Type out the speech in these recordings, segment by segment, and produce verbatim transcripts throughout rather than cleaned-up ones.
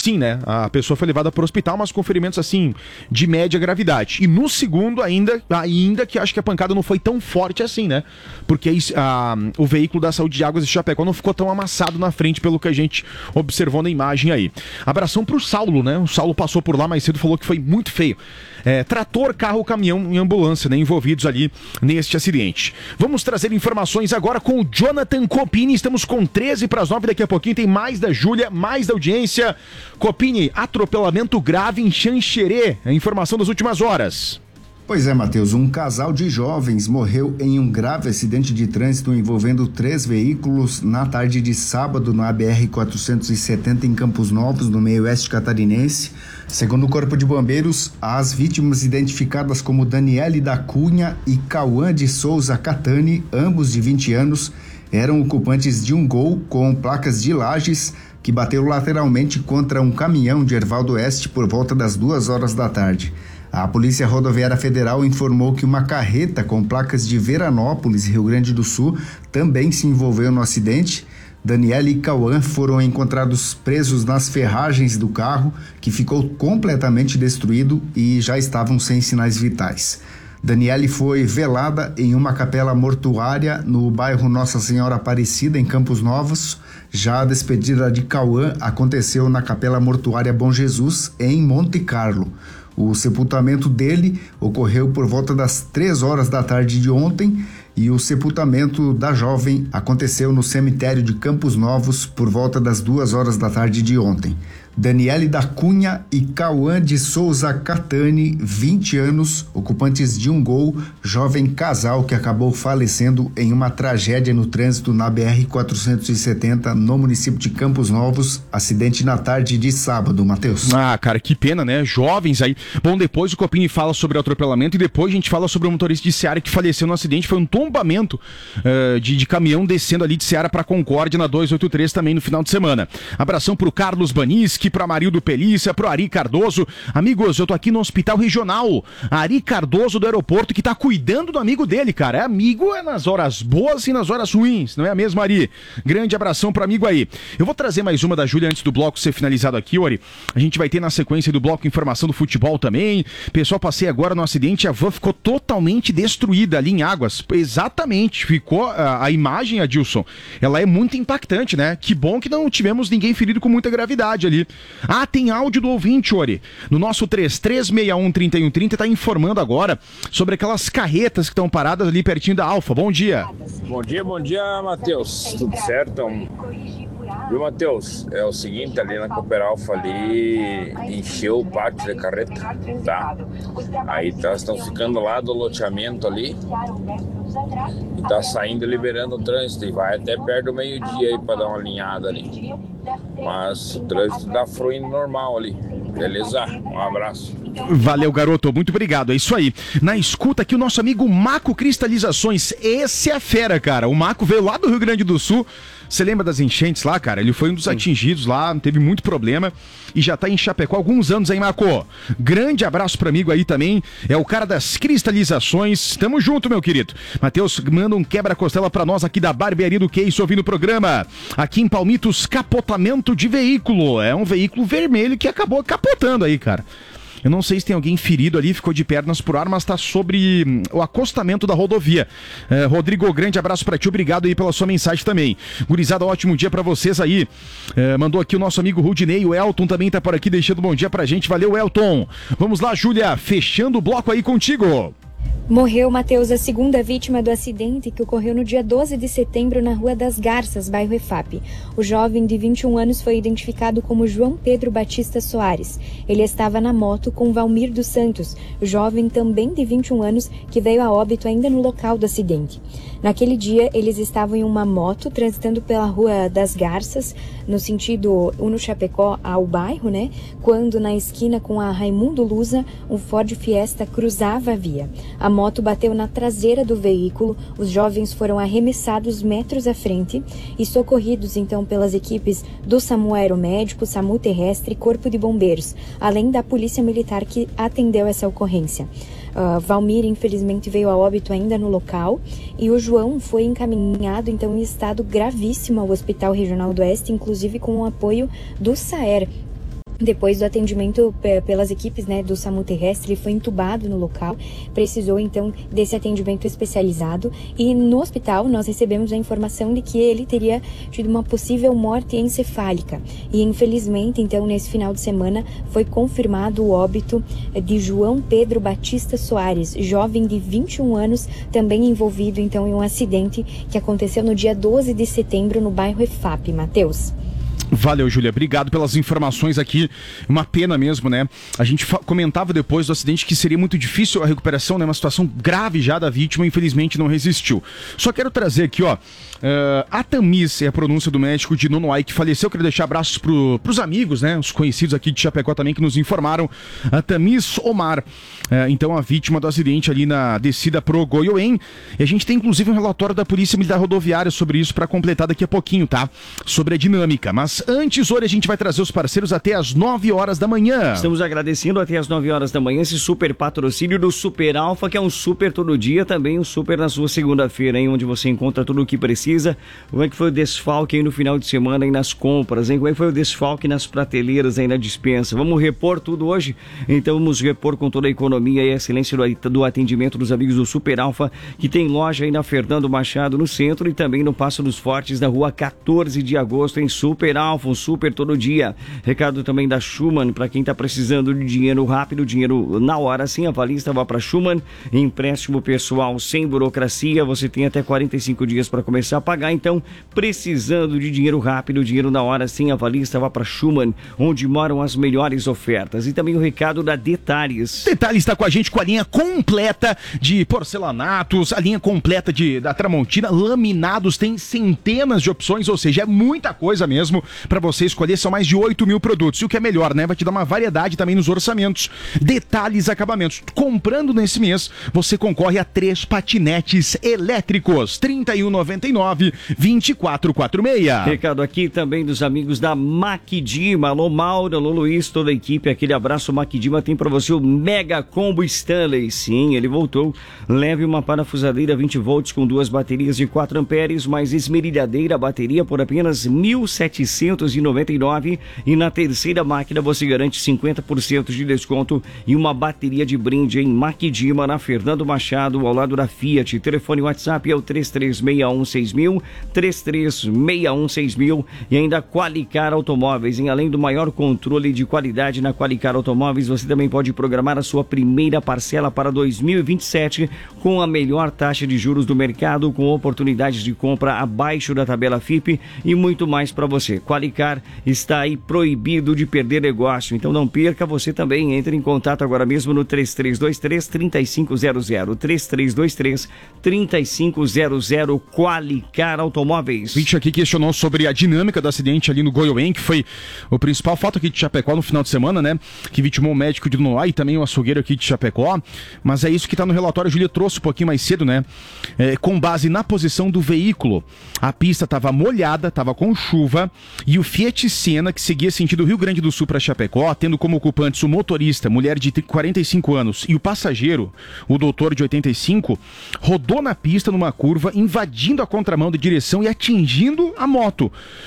sim, né? A pessoa foi levada para o hospital, mas com ferimentos, assim, de média gravidade. E no segundo, ainda, ainda que acho que a pancada não foi tão forte assim, né? Porque a, o veículo da Saúde de Águas de Chapecó não ficou tão amassado na frente, pelo que a gente observou na imagem aí. Abração pro Saulo, né? O Saulo passou por lá mais cedo, falou que foi muito feio. É, trator, carro, caminhão e ambulância, né, envolvidos ali neste acidente. Vamos trazer informações agora com o Jonathan Copini. Estamos com treze para as nove, daqui a pouquinho tem mais da Júlia, mais da audiência. Copini, atropelamento grave em Xanxerê, a informação das últimas horas. Pois é, Matheus, um casal de jovens morreu em um grave acidente de trânsito envolvendo três veículos na tarde de sábado na B R quatrocentos e setenta em Campos Novos, no meio oeste catarinense. Segundo o Corpo de Bombeiros, as vítimas identificadas como Daniele da Cunha e Cauã de Souza Catani, ambos de vinte anos, eram ocupantes de um Gol com placas de Lages que bateu lateralmente contra um caminhão de Hervaldo Oeste por volta das duas horas da tarde. A Polícia Rodoviária Federal informou que uma carreta com placas de Veranópolis, Rio Grande do Sul, também se envolveu no acidente. Daniela e Cauã foram encontrados presos nas ferragens do carro, que ficou completamente destruído e já estavam sem sinais vitais. Daniele foi velada em uma capela mortuária no bairro Nossa Senhora Aparecida, em Campos Novos. Já a despedida de Cauã aconteceu na capela mortuária Bom Jesus, em Monte Carlo. O sepultamento dele ocorreu por volta das três horas da tarde de ontem e o sepultamento da jovem aconteceu no cemitério de Campos Novos por volta das duas horas da tarde de ontem. Daniele da Cunha e Cauã de Souza Catani, vinte anos, ocupantes de um Gol, jovem casal que acabou falecendo em uma tragédia no trânsito na B R quatrocentos e setenta no município de Campos Novos, acidente na tarde de sábado, Matheus. Ah, cara, que pena, né? Jovens aí. Bom, depois o Copini fala sobre o atropelamento e depois a gente fala sobre o motorista de Seara que faleceu no acidente. Foi um tombamento uh, de, de caminhão descendo ali de Seara para Concórdia na duzentos e oitenta e três também no final de semana. Abração pro Carlos Baniski, para Marildo Pelícia, pro Ari Cardoso. Amigos, eu tô aqui no Hospital Regional. Ari Cardoso do aeroporto, que tá cuidando do amigo dele, cara. É amigo é nas horas boas e nas horas ruins, não é mesmo, Ari? Grande abração pro amigo aí. Eu vou trazer mais uma da Júlia antes do bloco ser finalizado aqui, Ari. A gente vai ter na sequência do bloco informação do futebol também. Pessoal, passei agora no acidente, a van ficou totalmente destruída ali em Águas. Exatamente, ficou a, a imagem, Adilson, ela é muito impactante, né? Que bom que não tivemos ninguém ferido com muita gravidade ali. Ah, tem áudio do ouvinte, Ori. No nosso três três seis um, três um três zero, tá informando agora sobre aquelas carretas que estão paradas ali pertinho da Alfa. Bom dia. Bom dia, bom dia, Matheus. Tudo certo? Viu, Matheus? É o seguinte, ali na Cooper Alfa ali encheu o pátio de carreta, tá? Aí tá, estão ficando lá do loteamento ali e tá saindo e liberando o trânsito e vai até perto do meio-dia aí pra dar uma alinhada ali. Mas o trânsito tá fluindo normal ali. Beleza? Um abraço. Valeu, garoto. Muito obrigado. É isso aí. Na escuta aqui o nosso amigo Maco Cristalizações. Esse é a fera, cara. O Maco veio lá do Rio Grande do Sul. Você lembra das enchentes lá, cara? Ele foi um dos atingidos lá, teve muito problema e já tá em Chapecó há alguns anos aí, Marco. Grande abraço pro amigo aí também. É o cara das cristalizações. Tamo junto, meu querido. Matheus, manda um quebra-costela pra nós aqui da Barbearia do Queijo, ouvindo o programa. Aqui em Palmitos, capotamento de veículo. É um veículo vermelho que acabou capotando aí, cara. Eu não sei se tem alguém ferido ali, ficou de pernas pro ar, mas tá sobre hum, o acostamento da rodovia. É, Rodrigo, grande abraço pra ti, obrigado aí pela sua mensagem também. Gurizada, ótimo dia pra vocês aí. É, mandou aqui o nosso amigo Rudinei, o Elton também tá por aqui, deixando um bom dia pra gente. Valeu, Elton. Vamos lá, Júlia, fechando o bloco aí contigo. Morreu, Matheus, a segunda vítima do acidente que ocorreu no dia doze de setembro na Rua das Garças, bairro E F A P. O jovem de vinte e um anos foi identificado como João Pedro Batista Soares. Ele estava na moto com Valmir dos Santos, jovem também de vinte e um anos que veio a óbito ainda no local do acidente. Naquele dia, eles estavam em uma moto transitando pela Rua das Garças, no sentido Uno Chapecó ao bairro, né? Quando na esquina com a Raimundo Lusa, um Ford Fiesta cruzava a via. A moto bateu na traseira do veículo, os jovens foram arremessados metros à frente e socorridos então pelas equipes do SAMU Aeromédico, SAMU Terrestre e Corpo de Bombeiros, além da Polícia Militar que atendeu essa ocorrência. Uh, Valmir, infelizmente, veio a óbito ainda no local e o João foi encaminhado, então, em estado gravíssimo ao Hospital Regional do Oeste, inclusive com o apoio do SAER. Depois do atendimento pelas equipes, né, do SAMU terrestre, ele foi entubado no local, precisou então desse atendimento especializado, e no hospital nós recebemos a informação de que ele teria tido uma possível morte encefálica, e infelizmente então nesse final de semana foi confirmado o óbito de João Pedro Batista Soares, jovem de vinte e um anos, também envolvido então em um acidente que aconteceu no dia doze de setembro no bairro E F A P. Matheus. Valeu, Júlia. Obrigado pelas informações aqui. Uma pena mesmo, né? A gente comentava depois do acidente que seria muito difícil a recuperação, né? Uma situação grave já da vítima, infelizmente não resistiu. Só quero trazer aqui, ó, uh, a Tamis, é a pronúncia do médico de Nonoai, que faleceu. Quero deixar abraços pro, pros amigos, né? Os conhecidos aqui de Chapecó também que nos informaram. A Tamis Omar, uh, então a vítima do acidente ali na descida pro Goiôem. E a gente tem inclusive um relatório da Polícia Militar Rodoviária sobre isso para completar daqui a pouquinho, tá? Sobre a dinâmica. Mas antes, hoje a gente vai trazer os parceiros até as nove horas da manhã. Estamos agradecendo até as nove horas da manhã esse super patrocínio do Super Alfa, que é um super todo dia, também um super na sua segunda-feira, hein, onde você encontra tudo o que precisa. Como é que foi o desfalque aí no final de semana e nas compras, hein? Como é que foi o desfalque nas prateleiras aí na dispensa? Vamos repor tudo hoje? Então vamos repor com toda a economia e a excelência do atendimento dos amigos do Super Alfa, que tem loja aí na Fernando Machado, no centro, e também no Passo dos Fortes, na rua quatorze de agosto, em Super Alfa. Um super todo dia. Recado também da Schumann, para quem está precisando de dinheiro rápido, dinheiro na hora, sim, a valista vá para Schumann, empréstimo pessoal sem burocracia, você tem até quarenta e cinco dias para começar a pagar, então precisando de dinheiro rápido, dinheiro na hora, sim, a valista vá para Schumann, onde moram as melhores ofertas. E também o recado da Detalhes. Detalhes está com a gente com a linha completa de porcelanatos, a linha completa de, da Tramontina, laminados, tem centenas de opções, ou seja, é muita coisa mesmo para você escolher. São mais de oito mil produtos. E o que é melhor, né? Vai te dar uma variedade também nos orçamentos. Detalhes Acabamentos. Comprando nesse mês, você concorre a três patinetes elétricos. trinta e um, noventa e nove, vinte e quatro, quarenta e seis. Recado aqui também dos amigos da Maquidima. Alô, Mauro, alô, Luiz, toda a equipe. Aquele abraço. Maquidima tem para você o Mega Combo Stanley. Sim, ele voltou. Leve uma parafusadeira vinte volts com duas baterias de quatro amperes, mais esmerilhadeira bateria por apenas mil setecentos e noventa e nove, e na terceira máquina você garante cinquenta por cento de desconto e uma bateria de brinde em Maquidima, na Fernando Machado, ao lado da Fiat. Telefone WhatsApp é o três três seis um seis mil, três três seis um seis mil, e ainda Qualicar Automóveis. Em além do maior controle de qualidade na Qualicar Automóveis, você também pode programar a sua primeira parcela para dois mil e vinte e sete com a melhor taxa de juros do mercado, com oportunidades de compra abaixo da tabela F I P e muito mais para você. Qualicar está aí proibido de perder negócio, então não perca. Você também entre em contato agora mesmo no três três dois três, três cinco zero zero, três três dois três, três cinco zero zero. Qualicar Automóveis. A gente aqui questionou sobre a dinâmica do acidente ali no Goiôem, que foi o principal fato aqui de Chapecó no final de semana, né, que vitimou o médico de Nonoai e também o açougueiro aqui de Chapecó, mas é isso que está no relatório. A Júlia trouxe um pouquinho mais cedo, né, é, com base na posição do veículo. A pista estava molhada, estava com chuva, e o Fiat Siena, que seguia sentido Rio Grande do Sul para Chapecó, tendo como ocupantes o motorista, mulher de quarenta e cinco anos, e o passageiro, o doutor de oitenta e cinco, rodou na pista numa curva, invadindo a contramão de direção e atingindo a moto,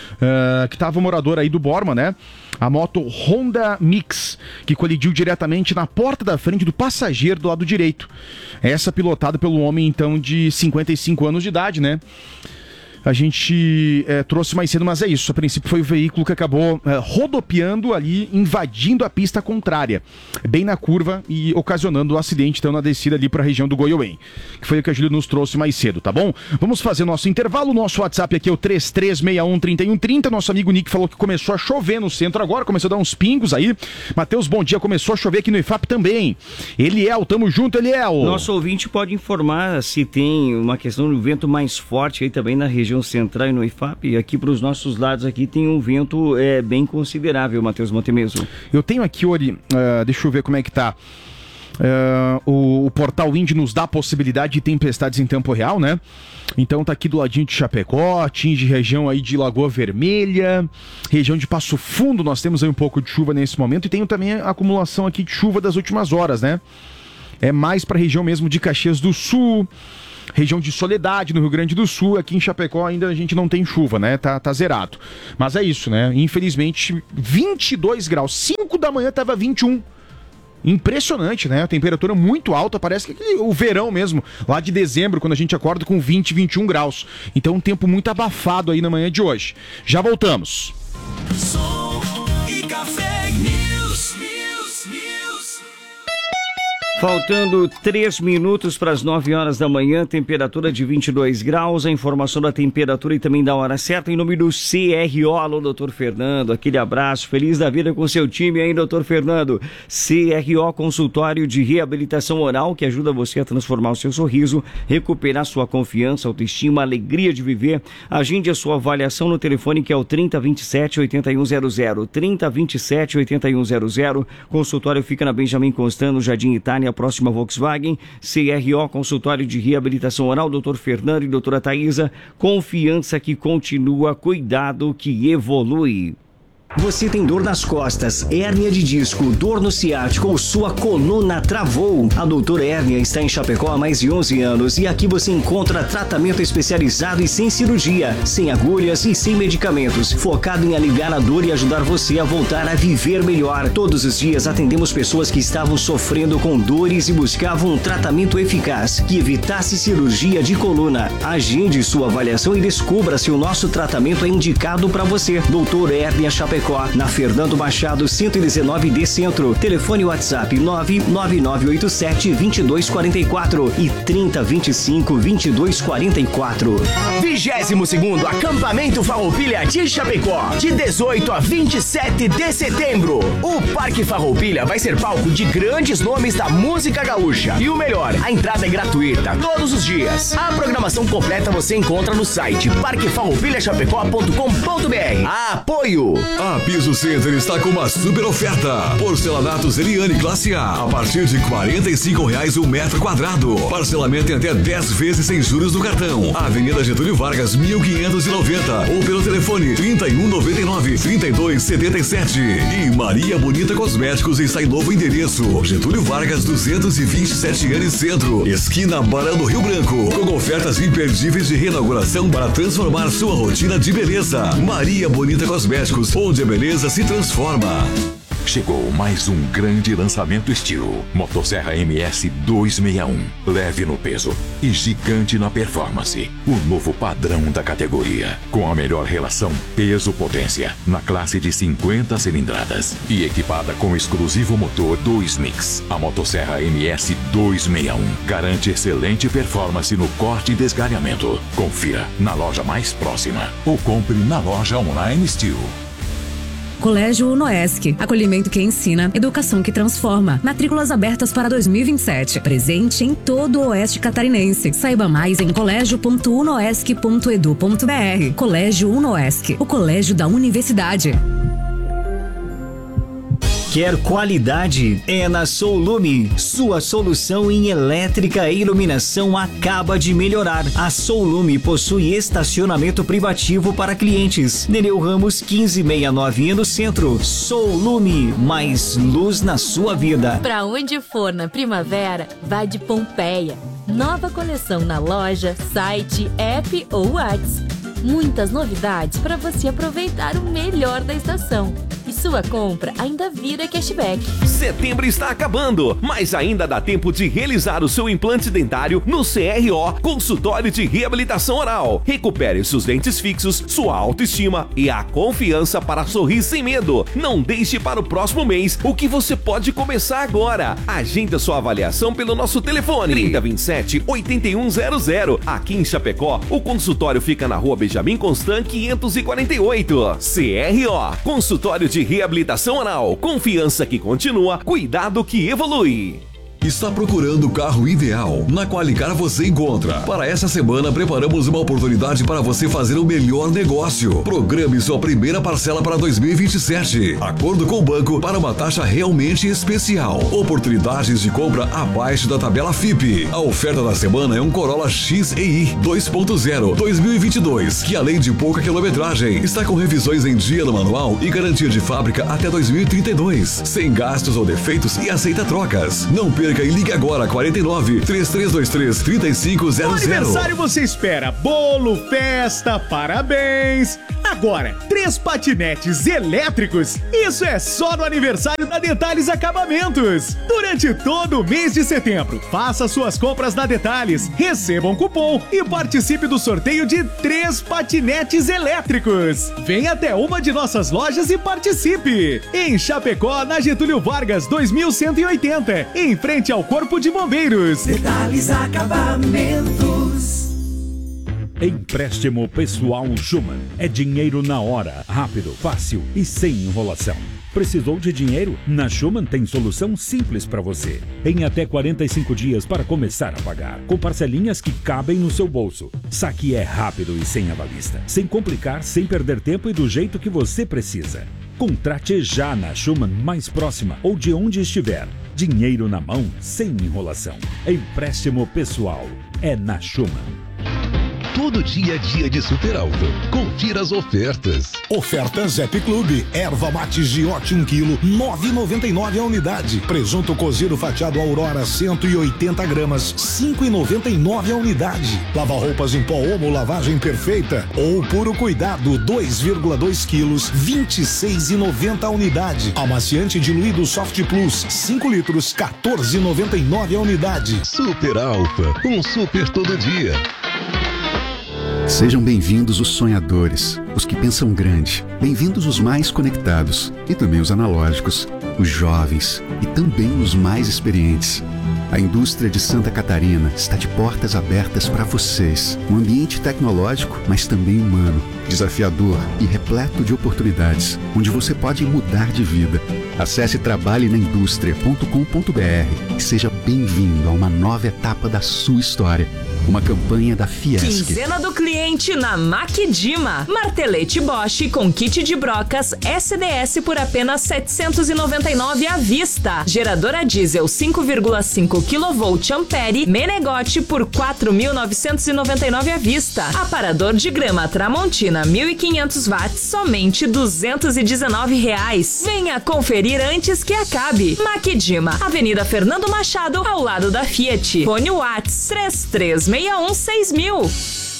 uh, que estava o morador aí do Borma, né? A moto Honda Mix, que colidiu diretamente na porta da frente do passageiro do lado direito. Essa pilotada pelo homem, então, de cinquenta e cinco anos de idade, né? A gente é, trouxe mais cedo, mas é isso. A princípio foi o veículo que acabou é, rodopiando ali, invadindo a pista contrária, bem na curva, e ocasionando o um acidente, então, na descida ali para a região do Goiôem, que foi o que a Júlia nos trouxe mais cedo, tá bom? Vamos fazer nosso intervalo. Nosso WhatsApp aqui é o três três seis um, três um três zero. Nosso amigo Nick falou que começou a chover no centro agora, começou a dar uns pingos aí. Matheus, bom dia. Começou a chover aqui no I F A P também. Eliel, tamo junto, Eliel. Nosso ouvinte pode informar se tem uma questão do vento mais forte aí também na região central e no I F A P. Aqui para os nossos lados aqui tem um vento é, bem considerável, Matheus Montemeso. Eu tenho aqui, Ori, uh, deixa eu ver como é que tá. Uh, o, o portal Indy nos dá a possibilidade de tempestades em tempo real, né? Então tá aqui do ladinho de Chapecó, atinge região aí de Lagoa Vermelha, região de Passo Fundo, nós temos aí um pouco de chuva nesse momento, e tem também a acumulação aqui de chuva das últimas horas, né? É mais para a região mesmo de Caxias do Sul, região de Soledade, no Rio Grande do Sul. Aqui em Chapecó ainda a gente não tem chuva, né? Tá, tá zerado. Mas é isso, né? Infelizmente, vinte e dois graus. cinco da manhã tava vinte e um. Impressionante, né? A temperatura muito alta, parece que o verão mesmo, lá de dezembro, quando a gente acorda com vinte, vinte e um graus. Então um tempo muito abafado aí na manhã de hoje. Já voltamos. Som e Café News, News, News. Faltando três minutos para as nove horas da manhã, temperatura de vinte e dois graus, a informação da temperatura e também da hora certa em nome do C R O. Alô, doutor Fernando, aquele abraço, feliz da vida com seu time aí, doutor Fernando. C R O, consultório de reabilitação oral que ajuda você a transformar o seu sorriso, recuperar sua confiança, autoestima, alegria de viver. Agende a sua avaliação no telefone que é o trinta, vinte e sete, oitenta e um zero zero, trinta, vinte e sete, oitenta e um zero zero. Consultório fica na Benjamin Constant, no Jardim Itália, a próxima Volkswagen. C R O, consultório de reabilitação oral, doutor Fernando e doutora Thaisa. Confiança que continua, cuidado que evolui. Você tem dor nas costas, hérnia de disco, dor no ciático ou sua coluna travou? A Doutora Hérnia está em Chapecó há mais de onze anos e aqui você encontra tratamento especializado e sem cirurgia, sem agulhas e sem medicamentos, focado em aliviar a dor e ajudar você a voltar a viver melhor. Todos os dias atendemos pessoas que estavam sofrendo com dores e buscavam um tratamento eficaz que evitasse cirurgia de coluna. Agende sua avaliação e descubra se o nosso tratamento é indicado para você. Doutora Hérnia Chapecó, na Fernando Machado cento e dezenove D Centro. Telefone WhatsApp nove nove nove oito sete, dois dois quatro quatro e trinta, vinte e cinco, vinte e dois quarenta e quatro. vigésimo segundo Acampamento Farroupilha de Chapecó, de dezoito a vinte e sete de setembro. O Parque Farroupilha vai ser palco de grandes nomes da música gaúcha. E o melhor, a entrada é gratuita todos os dias. A programação completa você encontra no site parque farroupilha chapecó ponto com ponto br. Apoio! A Piso Center está com uma super oferta. Porcelanatos Eliane Classe A, a partir de quarenta e cinco reais o metro quadrado. Parcelamento em até dez vezes sem juros no cartão. Avenida Getúlio Vargas, mil quinhentos e noventa. Ou pelo telefone trinta e um, noventa e nove, trinta e dois, setenta e sete. E Maria Bonita Cosméticos está em novo endereço. Getúlio Vargas, duzentos e vinte e sete anos Centro. Esquina Barão do Rio Branco. Com ofertas imperdíveis de reinauguração para transformar sua rotina de beleza. Maria Bonita Cosméticos, onde a beleza se transforma. Chegou mais um grande lançamento estilo. Motosserra M S duzentos e sessenta e um. Leve no peso e gigante na performance. O novo padrão da categoria. Com a melhor relação peso-potência na classe de cinquenta cilindradas. E equipada com o exclusivo motor dois mix. A Motosserra M S duzentos e sessenta e um garante excelente performance no corte e desgalhamento. Confira na loja mais próxima ou compre na loja online Steel. Colégio Unoesc, acolhimento que ensina, educação que transforma. Matrículas abertas para dois mil e vinte e sete. Presente em todo o oeste catarinense. Saiba mais em colégio ponto unoesc ponto edu ponto br. Colégio Unoesc, o colégio da universidade. Quer qualidade? É na Soulume. Sua solução em elétrica e iluminação acaba de melhorar. A Soulume possui estacionamento privativo para clientes. Nereu Ramos quinze sessenta e nove no centro. Soulume, mais luz na sua vida. Pra onde for na primavera, vá de Pompeia. Nova coleção na loja, site, app ou WhatsApp. Muitas novidades para você aproveitar o melhor da estação. E sua compra ainda vira cashback. Setembro está acabando, mas ainda dá tempo de realizar o seu implante dentário no C R O, Consultório de Reabilitação Oral. Recupere seus dentes fixos, sua autoestima e a confiança para sorrir sem medo. Não deixe para o próximo mês o que você pode começar agora. Agenda sua avaliação pelo nosso telefone trinta, vinte e sete, oitenta e um zero zero. Aqui em Chapecó, o consultório fica na rua Benjamin Constant quinhentos e quarenta e oito. C R O, Consultório de Reabilitação Oral. Confiança que continua, cuidado que evolui. Está procurando o carro ideal? Na Qualicar você encontra. Para essa semana, preparamos uma oportunidade para você fazer o melhor negócio. Programe sua primeira parcela para dois mil e vinte e sete. Acordo com o banco para uma taxa realmente especial. Oportunidades de compra abaixo da tabela F I P. A oferta da semana é um Corolla X E I dois ponto zero dois mil e vinte e dois, que além de pouca quilometragem, está com revisões em dia no manual e garantia de fábrica até dois mil e trinta e dois. Sem gastos ou defeitos e aceita trocas. Não perca Elétrica e ligue agora quarenta e nove, três três dois três, três cinco zero zero. No aniversário você espera bolo, festa, parabéns. Agora, três patinetes elétricos. Isso é só no aniversário da Detalhes Acabamentos. Durante todo o mês de setembro, faça suas compras na Detalhes, receba um cupom e participe do sorteio de três patinetes elétricos. Venha até uma de nossas lojas e participe. Em Chapecó, na Getúlio Vargas dois mil cento e oitenta, em frente ao Corpo de Bombeiros. Detalhes Acabamentos. Empréstimo Pessoal Schumann. É dinheiro na hora, rápido, fácil e sem enrolação. Precisou de dinheiro? Na Schumann tem solução simples para você. Em até quarenta e cinco dias para começar a pagar, com parcelinhas que cabem no seu bolso. Saque é rápido e sem avalista, sem complicar, sem perder tempo e do jeito que você precisa. Contrate já na Schumann mais próxima ou de onde estiver. Dinheiro na mão, sem enrolação. Empréstimo pessoal é na Schumann. Todo dia é dia de Super Alto. Confira as ofertas. Oferta Zep Clube. Erva mate Giote um quilo, nove reais e noventa e nove a unidade. Presunto cozido fatiado Aurora cento e oitenta gramas, cinco reais e noventa e nove a unidade. Lava roupas em pó Omo lavagem perfeita ou puro cuidado dois vírgula dois quilos, vinte e seis reais e noventa a unidade. Amaciante diluído Soft Plus cinco litros, quatorze reais e noventa e nove a unidade. Super Alfa, um super todo dia. Sejam bem-vindos os sonhadores, os que pensam grande, bem-vindos os mais conectados e também os analógicos, os jovens e também os mais experientes. A indústria de Santa Catarina está de portas abertas para vocês. Um ambiente tecnológico, mas também humano, desafiador e repleto de oportunidades, onde você pode mudar de vida. Acesse trabalhe na indústria ponto com ponto br e seja bem-vindo a uma nova etapa da sua história. Uma campanha da Fiesc. Quinzena do cliente na Maquidima. Martelete Bosch com kit de brocas S D S por apenas setecentos e noventa e nove reais à vista. Geradora diesel cinco vírgula cinco quilovolts Ampere Menegote por quatro mil novecentos e noventa e nove reais à vista. Aparador de grama Tramontina mil e quinhentos watts somente duzentos e dezenove reais. Venha conferir antes que acabe. Maquidima, Avenida Fernando Machado, ao lado da Fiat. Fone Watts três três seis um seis mil.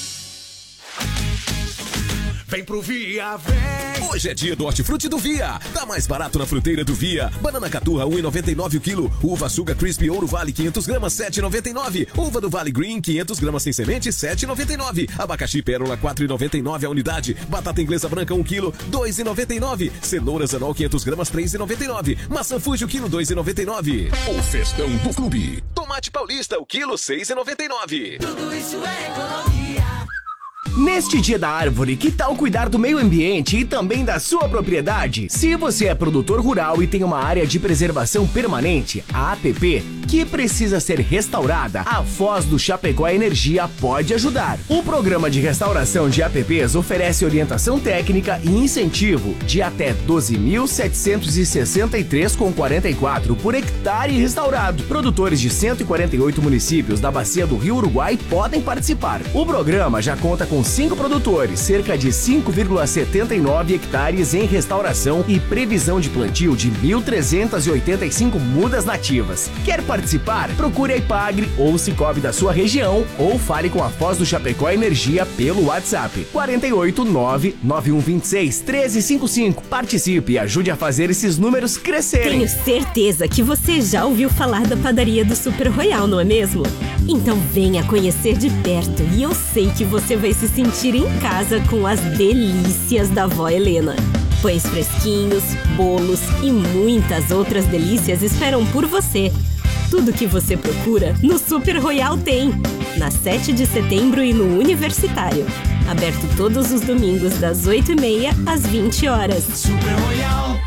Vem pro Via, vem! Hoje é dia do Hortifruti do Via. Tá mais barato na fruteira do Via. Banana caturra um real e noventa e nove o quilo. Uva Suga Crispy Ouro Vale quinhentos gramas sete reais e noventa e nove. Uva do Vale Green quinhentos gramas sem semente sete reais e noventa e nove. Abacaxi Pérola quatro reais e noventa e nove a unidade. Batata inglesa branca um quilo dois reais e noventa e nove. Cenoura Zanol quinhentos gramas três reais e noventa e nove. Maçã Fuji o quilo dois reais e noventa e nove. O festão do clube. Tomate paulista o quilo seis reais e noventa e nove. Tudo isso é economia. Neste Dia da Árvore, que tal cuidar do meio ambiente e também da sua propriedade? Se você é produtor rural e tem uma área de preservação permanente, a APP, que precisa ser restaurada, a Foz do Chapecó Energia pode ajudar. O programa de restauração de A P Ps oferece orientação técnica e incentivo de até doze mil setecentos e sessenta e três reais e quarenta e quatro centavos por hectare restaurado. Produtores de cento e quarenta e oito municípios da bacia do Rio Uruguai podem participar. O programa já conta com cinco produtores, cerca de cinco vírgula setenta e nove hectares em restauração e previsão de plantio de mil trezentas e oitenta e cinco mudas nativas. Quer participar? Procure a Ipagre ou Cicobi da sua região ou fale com a Foz do Chapecó Energia pelo WhatsApp quatro oito nove, nove um dois seis, um três cinco cinco. Participe e ajude a fazer esses números crescerem. Tenho certeza que você já ouviu falar da padaria do Super Royal, não é mesmo? Então venha conhecer de perto e eu sei que você vai se sentir em casa com as delícias da vó Helena. Pães fresquinhos, bolos e muitas outras delícias esperam por você. Tudo que você procura no Super Royal tem. Na sete de setembro e no Universitário. Aberto todos os domingos das oito e meia às vinte horas. Super Royal.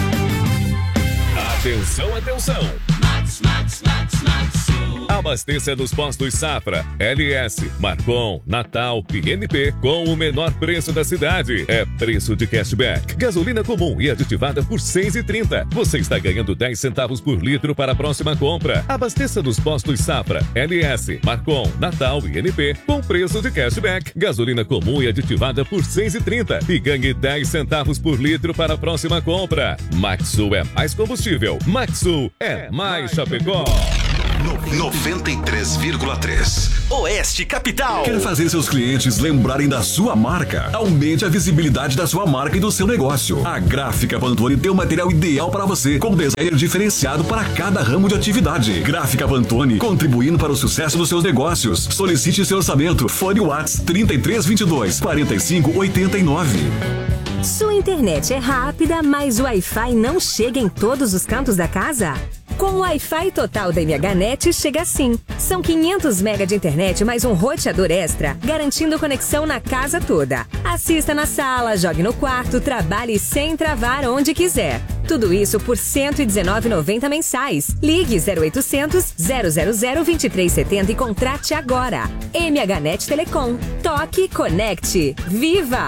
Atenção, atenção. Max, Max, Max, Max. Abasteça nos postos Safra, L S, Marcon, Natal e N P com o menor preço da cidade. É preço de cashback. Gasolina comum e aditivada por seis reais e trinta centavos. Você está ganhando dez centavos por litro para a próxima compra. Abasteça nos postos Safra, L S, Marcon, Natal e N P com preço de cashback. Gasolina comum e aditivada por seis reais e trinta centavos. E ganhe dez centavos por litro para a próxima compra. Maxsul é mais combustível. Maxsul é mais Chapecó. noventa e três vírgula três. Oeste Capital. Quer fazer seus clientes lembrarem da sua marca? Aumente a visibilidade da sua marca e do seu negócio. A Gráfica Pantone tem o material ideal para você, com design diferenciado para cada ramo de atividade. Gráfica Pantone, contribuindo para o sucesso dos seus negócios. Solicite seu orçamento. Fone WhatsApp trinta e três vinte e dois, quarenta e cinco oitenta e nove. Sua internet é rápida, mas o Wi-Fi não chega em todos os cantos da casa? Com o Wi-Fi total da MHNet chega assim. São quinhentos megabytes de internet mais um roteador extra, garantindo conexão na casa toda. Assista na sala, jogue no quarto, trabalhe sem travar onde quiser. Tudo isso por cento e dezenove reais e noventa centavos mensais. Ligue zero oitocentos, zero zero zero, vinte e três setenta e contrate agora. MHNet Telecom. Toque, conecte. Viva!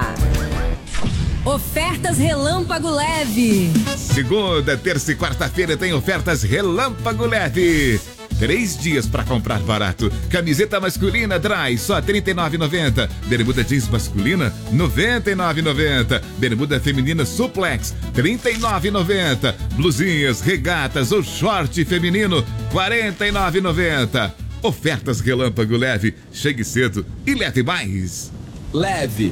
Ofertas Relâmpago Leve. Segunda, terça e quarta-feira tem ofertas Relâmpago Leve. Três dias para comprar barato. Camiseta masculina Dry, só trinta e nove reais e noventa centavos. Bermuda jeans masculina, noventa e nove reais e noventa centavos. Bermuda feminina Suplex, trinta e nove reais e noventa centavos. Blusinhas, regatas ou short feminino, quarenta e nove reais e noventa centavos. Ofertas Relâmpago Leve. Chegue cedo e leve mais. Leve.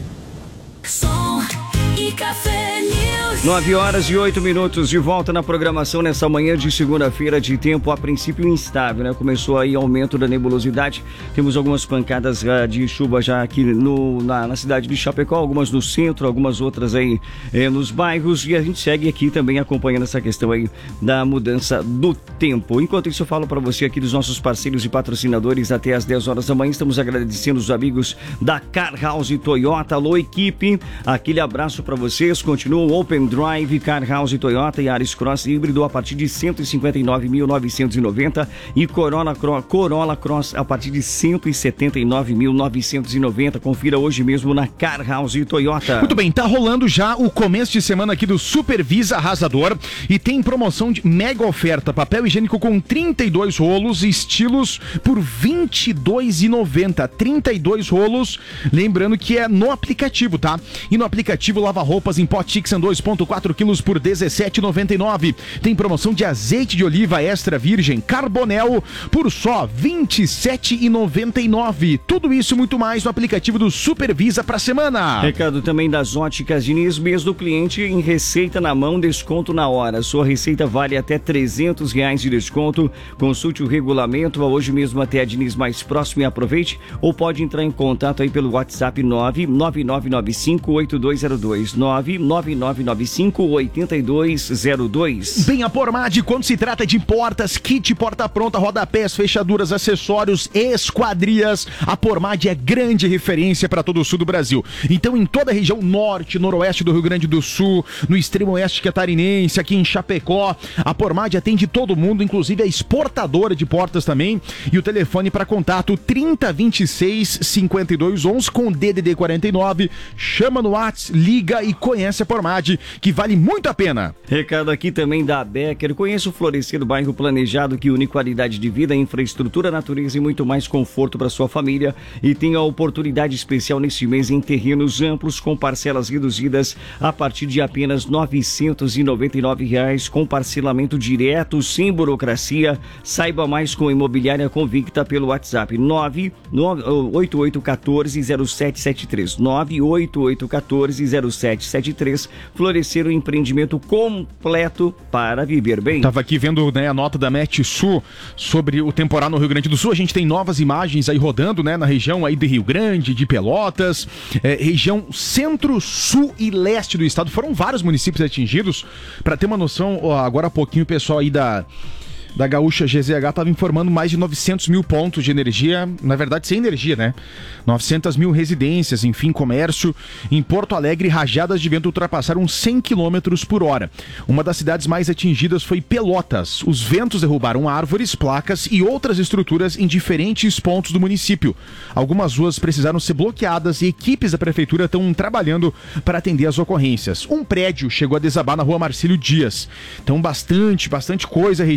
Som e Café News. nove horas e oito minutos de volta na programação nessa manhã de segunda-feira de tempo a princípio instável, né? Começou aí aumento da nebulosidade. Temos algumas pancadas uh, de chuva já aqui no, na, na cidade de Chapecó, algumas no centro, algumas outras aí eh, nos bairros, e a gente segue aqui também acompanhando essa questão aí da mudança do tempo. Enquanto isso eu falo para você aqui dos nossos parceiros e patrocinadores até às dez horas da manhã. Estamos agradecendo os amigos da Car House Toyota. Alô, equipe, aquele abraço para vocês. Continua o Open Drive, Car House Toyota e Yaris Cross híbrido a partir de cento e cinquenta e nove mil novecentos e noventa e Corolla Cross, Corolla Cross a partir de cento e setenta e nove mil novecentos e noventa. Confira hoje mesmo na Car House Toyota. Muito bem, tá rolando já o começo de semana aqui do Supervisa Arrasador e tem promoção de mega oferta. Papel higiênico com trinta e dois rolos, estilos por vinte e dois reais e noventa centavos. trinta e dois rolos, lembrando que é no aplicativo, tá? E no aplicativo lava roupas em pote Tixan dois vírgula quatro quilos por dezessete reais e noventa e nove centavos. Tem promoção de azeite de oliva extra virgem Carbonel por só vinte e sete reais e noventa e nove centavos. Tudo isso e muito mais no aplicativo do Supervisa pra semana. Recado também das Óticas Diniz, mês do cliente em receita na mão, desconto na hora. Sua receita vale até trezentos reais de desconto. Consulte o regulamento, vá hoje mesmo até a Diniz mais próximo e aproveite, ou pode entrar em contato aí pelo WhatsApp nove nove nove nove cinco oito dois zero dois, nove nove nove nove cinco oito dois zero dois. Bem, a Pormad, quando se trata de portas, kit, porta pronta, rodapés, fechaduras, acessórios, esquadrias, a Pormad é grande referência para todo o sul do Brasil. Então, em toda a região norte, noroeste do Rio Grande do Sul, no extremo oeste catarinense, aqui em Chapecó, a Pormad atende todo mundo, inclusive a exportadora de portas também. E o telefone para contato trinta, vinte e seis, cinquenta e dois, onze com D D D quarenta e nove. Chama no WhatsApp, liga e conhece a Pormad, que vale muito a pena. Recado aqui também da Becker. Conheça o Florescer, bairro planejado que une qualidade de vida, infraestrutura, natureza e muito mais conforto para sua família. E tem a oportunidade especial neste mês em terrenos amplos com parcelas reduzidas a partir de apenas novecentos e noventa e nove reais, com parcelamento direto, sem burocracia. Saiba mais com a Imobiliária Convicta pelo WhatsApp nove oito oito um quatro zero sete sete três, nove oito oito um quatro zero sete sete três. Florescer, o empreendimento completo para viver bem. Tava aqui vendo, né, a nota da Metsul sobre o temporal no Rio Grande do Sul. A gente tem novas imagens aí rodando, né, na região aí de Rio Grande, de Pelotas, é, região centro, sul e leste do estado. Foram vários municípios atingidos. Para ter uma noção, ó, agora há pouquinho o pessoal aí da da Gaúcha G Z H estava informando mais de novecentos mil pontos de energia, na verdade sem energia, né? novecentas mil residências, enfim, comércio. Em Porto Alegre, rajadas de vento ultrapassaram cem quilômetros por hora. Uma das cidades mais atingidas foi Pelotas. Os ventos derrubaram árvores, placas e outras estruturas em diferentes pontos do município. Algumas ruas precisaram ser bloqueadas e equipes da prefeitura estão trabalhando para atender as ocorrências. Um prédio chegou a desabar na rua Marcílio Dias. Então, bastante, bastante coisa, a região aí de Pelotas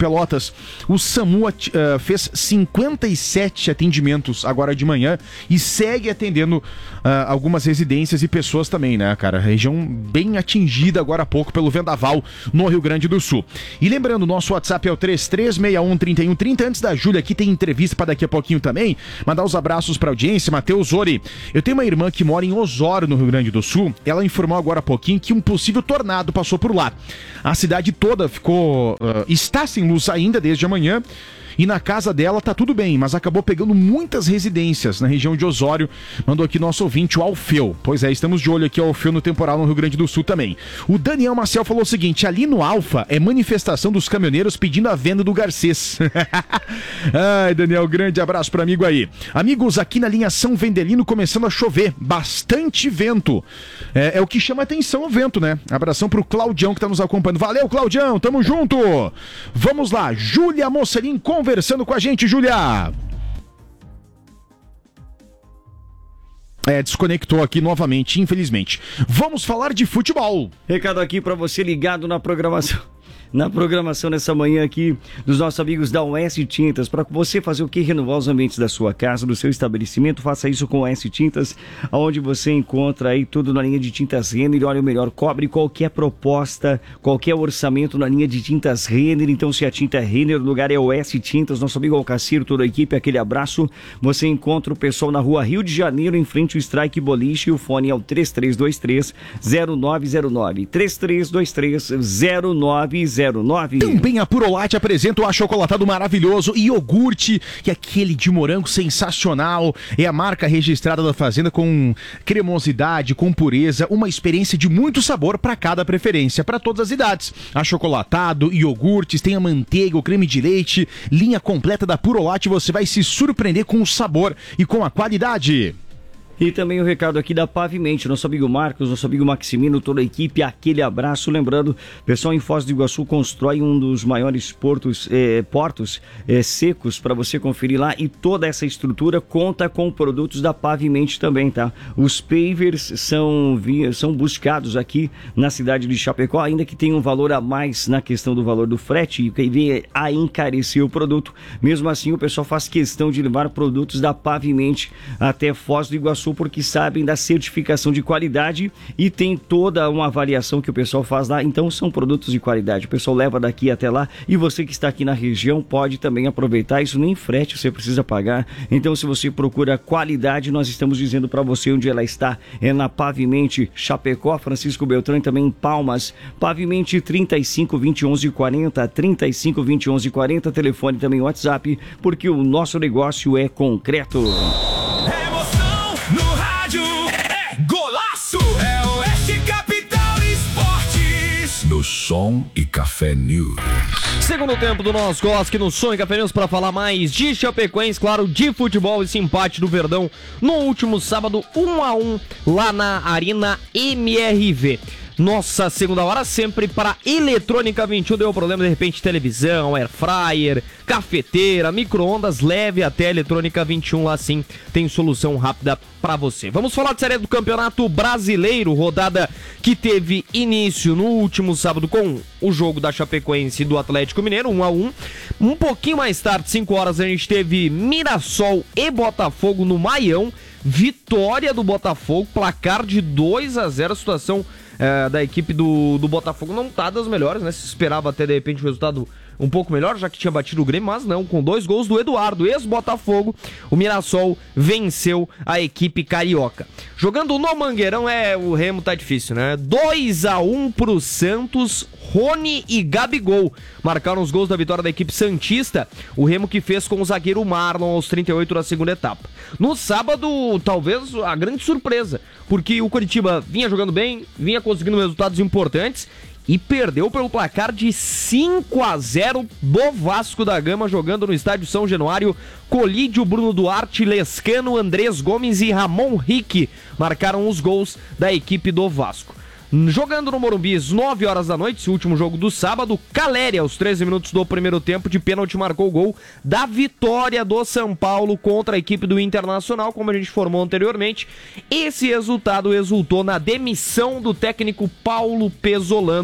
Pelotas. O SAMU uh, fez cinquenta e sete atendimentos agora de manhã e segue atendendo uh, algumas residências e pessoas também, né, cara? Região bem atingida agora há pouco pelo vendaval no Rio Grande do Sul. E lembrando, nosso WhatsApp é o três três seis um, três um três zero. Antes da Júlia aqui, tem entrevista para daqui a pouquinho também. Mandar os abraços para a audiência. Matheus Ori. Eu tenho uma irmã que mora em Osório, no Rio Grande do Sul. Ela informou agora há pouquinho que um possível tornado passou por lá. A cidade toda ficou... Uh, está sem luz ainda desde amanhã. E na casa dela tá tudo bem, mas acabou pegando muitas residências na região de Osório. Mandou aqui nosso ouvinte, o Alfeu. Pois é, estamos de olho aqui, o Alfeu, no temporal no Rio Grande do Sul também. O Daniel Marcel falou o seguinte: ali no Alfa é manifestação dos caminhoneiros pedindo a venda do Garcês. Ai, Daniel, grande abraço para amigo aí. Amigos, aqui na linha São Vendelino começando a chover, bastante vento. É, é o que chama atenção, o vento, né? Abração pro Claudião que tá nos acompanhando. Valeu, Claudião, tamo junto. Vamos lá, Júlia Mocelin conversando com a gente, Júlia. É, desconectou aqui novamente, infelizmente. Vamos falar de futebol. Recado aqui pra você ligado na programação. Na programação nessa manhã aqui dos nossos amigos da Oeste Tintas. Para você fazer o que? Renovar os ambientes da sua casa, do seu estabelecimento. Faça isso com a Oeste Tintas, onde você encontra aí tudo na linha de tintas Renner. Olha, o melhor, cobre qualquer proposta, qualquer orçamento na linha de tintas Renner. Então, se a tinta é Renner, o lugar é Oeste Tintas. Nosso amigo Alcacir, toda a equipe, aquele abraço. Você encontra o pessoal na rua Rio de Janeiro, em frente ao Strike Boliche. E o fone é o três três dois três, zero nove zero nove. três três dois três, zero nove zero nove. Também a Purolate apresenta o achocolatado maravilhoso e iogurte, que é aquele de morango sensacional. É a marca registrada da Fazenda, com cremosidade, com pureza, uma experiência de muito sabor para cada preferência, para todas as idades. Achocolatado, iogurtes, tem a manteiga, o creme de leite, linha completa da Purolate. Você vai se surpreender com o sabor e com a qualidade. E também o recado aqui da Pavimente, nosso amigo Marcos, nosso amigo Maximino, toda a equipe, aquele abraço. Lembrando, o pessoal em Foz do Iguaçu constrói um dos maiores portos, eh, portos eh, secos para você conferir lá, e toda essa estrutura conta com produtos da Pavimente também, tá? Os pavers são, são buscados aqui na cidade de Chapecó, ainda que tenha um valor a mais na questão do valor do frete, e que vem a encarecer o produto. Mesmo assim, o pessoal faz questão de levar produtos da Pavimente até Foz do Iguaçu, porque sabem da certificação de qualidade e tem toda uma avaliação que o pessoal faz lá. Então são produtos de qualidade, o pessoal leva daqui até lá, e você que está aqui na região pode também aproveitar. Isso nem frete você precisa pagar. Então, se você procura qualidade, nós estamos dizendo para você onde ela está. É na Pavimente Chapecó, Francisco Beltrão, e também em Palmas. Pavimente trinta e cinco, vinte e um, onze quarenta, trinta e cinco, vinte e um, onze quarenta, telefone também WhatsApp, porque o nosso negócio é concreto. No rádio é golaço, é Oeste Capital Esportes. No Som e Café News. Segundo tempo do nosso Cosque no Som e Café News, para falar mais de Chapecoense, claro, de futebol, esse empate do Verdão no último sábado, um a um, lá na Arena M R V. Nossa segunda hora sempre para Eletrônica vinte e um. Deu problema, de repente, televisão, air fryer, cafeteira, micro-ondas, leve até Eletrônica vinte e um. Lá sim tem solução rápida para você. Vamos falar de série do Campeonato Brasileiro, rodada que teve início no último sábado com o jogo da Chapecoense e do Atlético Mineiro, um a um. Um pouquinho mais tarde, cinco horas, a gente teve Mirassol e Botafogo no Maião. Vitória do Botafogo, placar de dois a zero, a situação É, da equipe do, do Botafogo não tá das melhores, né? Se esperava até de repente o resultado um pouco melhor, já que tinha batido o Grêmio, mas não, com dois gols do Eduardo, ex-Botafogo, o Mirassol venceu a equipe carioca. Jogando no Mangueirão, é, o Remo tá difícil, né? dois a um pro Santos, Rony e Gabigol marcaram os gols da vitória da equipe santista, o Remo que fez com o zagueiro Marlon aos trinta e oito da segunda etapa. No sábado, talvez a grande surpresa, porque o Coritiba vinha jogando bem, vinha conseguindo resultados importantes e perdeu pelo placar de cinco a zero do Vasco da Gama, jogando no estádio São Januário. Colídio, Bruno Duarte, Lescano, Andrés Gomes e Ramon Rick marcaram os gols da equipe do Vasco. Jogando no Morumbi às nove horas da noite, esse último jogo do sábado, Caleri, aos treze minutos do primeiro tempo, de pênalti, marcou o gol da vitória do São Paulo contra a equipe do Internacional, como a gente informou anteriormente. Esse resultado resultou na demissão do técnico Paulo Pesolano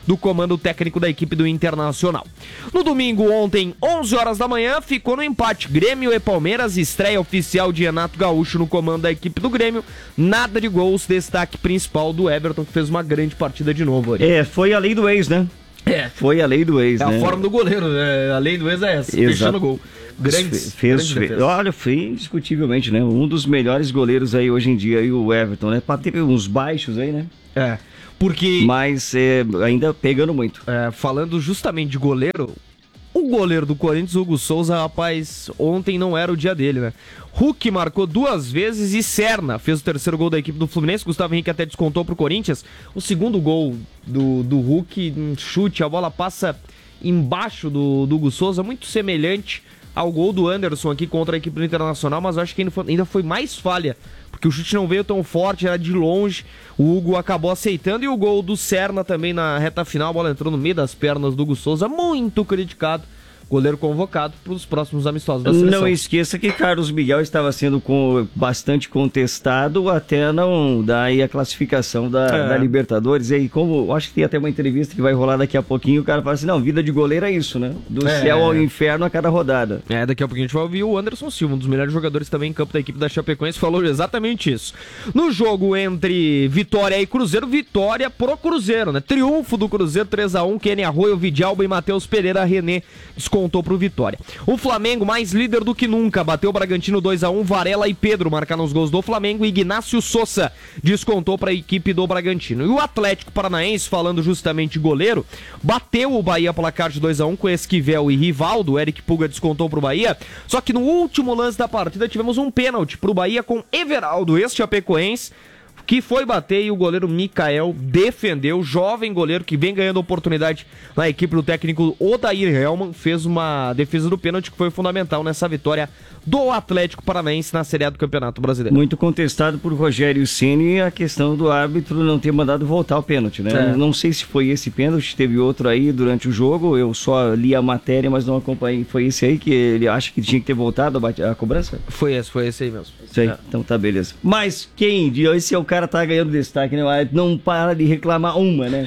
do comando técnico da equipe do Internacional. No domingo, ontem, onze horas da manhã, ficou no empate. Grêmio e Palmeiras, estreia oficial de Renato Gaúcho no comando da equipe do Grêmio. Nada de gols, destaque principal do Everton, que fez uma grande partida de novo. Ali. É, foi a lei do ex, né? É. Foi a lei do ex, é né? É a forma do goleiro, né? A lei do ex é essa, Exato. fechando o gol. Grandes, fez, grande fez, olha, foi indiscutivelmente, né? Um dos melhores goleiros aí hoje em dia, aí, o Everton, né? Teve uns baixos aí, né? É, porque... Mas é, ainda pegando muito. É, falando justamente de goleiro, o goleiro do Corinthians, Hugo Souza, rapaz, ontem não era o dia dele, né? Hulk marcou duas vezes e Serna fez o terceiro gol da equipe do Fluminense. Gustavo Henrique até descontou pro Corinthians. O segundo gol do, do Hulk, um chute, a bola passa embaixo do, do Hugo Souza, muito semelhante ao gol do Anderson aqui contra a equipe do Internacional, mas eu acho que ainda foi, ainda foi mais falha, porque o chute não veio tão forte, era de longe, o Hugo acabou aceitando, e o gol do Serna também na reta final, a bola entrou no meio das pernas do Hugo Souza, muito criticado, goleiro convocado para os próximos amistosos da seleção. Não esqueça que Carlos Miguel estava sendo com, bastante contestado até não dar aí a classificação da, é. da Libertadores. E aí, como acho que tem até uma entrevista que vai rolar daqui a pouquinho, o cara fala assim, não, vida de goleiro é isso, né? Do é. céu ao inferno a cada rodada. É, daqui a pouquinho a gente vai ouvir o Anderson Silva, um dos melhores jogadores também em campo da equipe da Chapecoense, falou exatamente isso. No jogo entre Vitória e Cruzeiro, vitória pro Cruzeiro, né? Triunfo do Cruzeiro, três a um, Kenny Arroio, Vidalba e Matheus Pereira, René contou pro Vitória. O Flamengo, mais líder do que nunca, bateu o Bragantino dois a um, Varela e Pedro marcaram os gols do Flamengo e Ignácio Sousa descontou para a equipe do Bragantino. E o Atlético Paranaense, falando justamente de goleiro, bateu o Bahia placar de dois a um com Esquivel e Rivaldo, o Eric Puga descontou pro Bahia, só que no último lance da partida tivemos um pênalti pro Bahia com Everaldo, ex-chapecoense, que foi bater e o goleiro Mikael defendeu, jovem goleiro que vem ganhando oportunidade na equipe do técnico Odair Hellmann, fez uma defesa do pênalti que foi fundamental nessa vitória do Atlético Paranaense na Série A do Campeonato Brasileiro. Muito contestado por Rogério Ceni a questão do árbitro não ter mandado voltar o pênalti, né? É. Não sei se foi esse pênalti, teve outro aí durante o jogo, eu só li a matéria, mas não acompanhei. Foi esse aí que ele acha que tinha que ter voltado a, a cobrança? Foi esse, foi esse aí mesmo. Isso aí, é. Então tá, beleza. Mas quem, esse é o cara tá ganhando destaque, né? Não para de reclamar uma, né?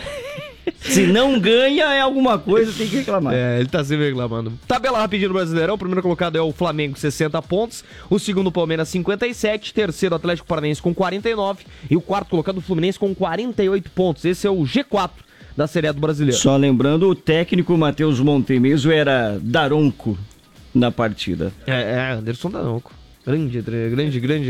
Se não ganha, é alguma coisa, tem que reclamar. É, ele tá sempre reclamando. Tabela rapidinho do Brasileirão, o primeiro colocado é o Flamengo, sessenta pontos, o segundo Palmeiras, cinquenta e sete, terceiro Atlético Paranaense com quarenta e nove e o quarto colocado o Fluminense com quarenta e oito pontos. Esse é o G quatro da Série A do Brasileiro. Só lembrando, o técnico Matheus Montemeso era Daronco na partida. É, é Anderson Daronco. Grande, grande, grande.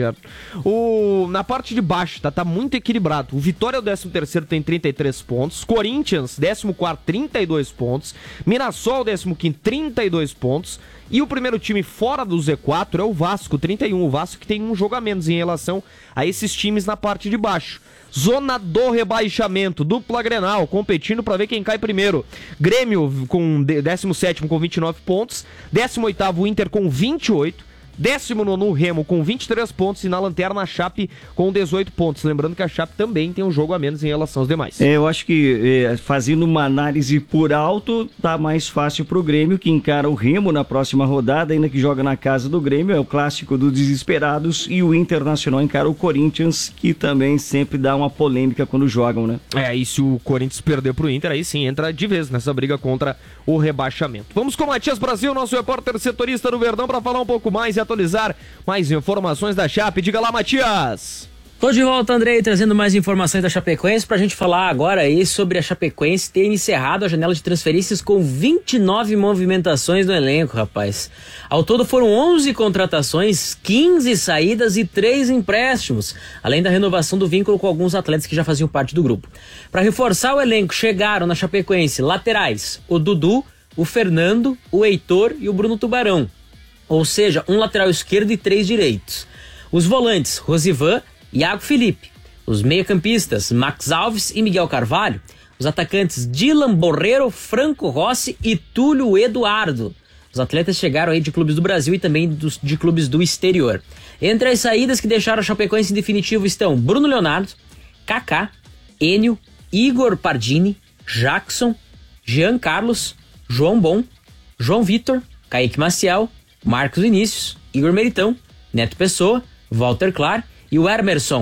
O, na parte de baixo, tá, tá muito equilibrado. O Vitória, o décimo terceiro, tem trinta e três pontos. Corinthians, décimo quarto, trinta e dois pontos. Mirassol, décimo quinto, trinta e dois pontos. E o primeiro time fora do Z quatro é o Vasco, trinta e um. O Vasco que tem um jogo a menos em relação a esses times na parte de baixo. Zona do rebaixamento, dupla Grenal, competindo para ver quem cai primeiro. Grêmio com décimo sétimo com vinte e nove pontos. décimo oitavo Inter com vinte e oito. décimo nono Remo com vinte e três pontos e na lanterna a Chape com dezoito pontos. Lembrando que a Chape também tem um jogo a menos em relação aos demais. É, eu acho que é, fazendo uma análise por alto, tá mais fácil pro Grêmio, que encara o Remo na próxima rodada, ainda que joga na casa do Grêmio, é o clássico dos desesperados, e o Internacional encara o Corinthians, que também sempre dá uma polêmica quando jogam, né? É, e se o Corinthians perder pro Inter, aí sim entra de vez nessa briga contra o rebaixamento. Vamos com o Matias Brasil, nosso repórter setorista do Verdão, para falar um pouco mais e atualizar mais informações da Chape. Diga lá, Matias! Tô de volta, Andrei, trazendo mais informações da Chapecoense pra gente falar agora aí sobre a Chapecoense ter encerrado a janela de transferências com vinte e nove movimentações no elenco, rapaz. Ao todo foram onze contratações, quinze saídas e três empréstimos, além da renovação do vínculo com alguns atletas que já faziam parte do grupo. Para reforçar o elenco, chegaram na Chapecoense laterais, o Dudu, o Fernando, o Heitor e o Bruno Tubarão. Ou seja, um lateral esquerdo e três direitos. Os volantes, Rosivan e Iago Felipe. Os meio-campistas, Max Alves e Miguel Carvalho. Os atacantes, Dylan Borreiro, Franco Rossi e Túlio Eduardo. Os atletas chegaram aí de clubes do Brasil e também dos, de clubes do exterior. Entre as saídas que deixaram a Chapecoense em definitivo estão Bruno Leonardo, Kaká, Enio, Igor Pardini, Jackson, Jean Carlos, João Bom, João Vitor, Kaique Maciel, Marcos Vinícius, Igor Meritão, Neto Pessoa, Walter Clar e o Emerson.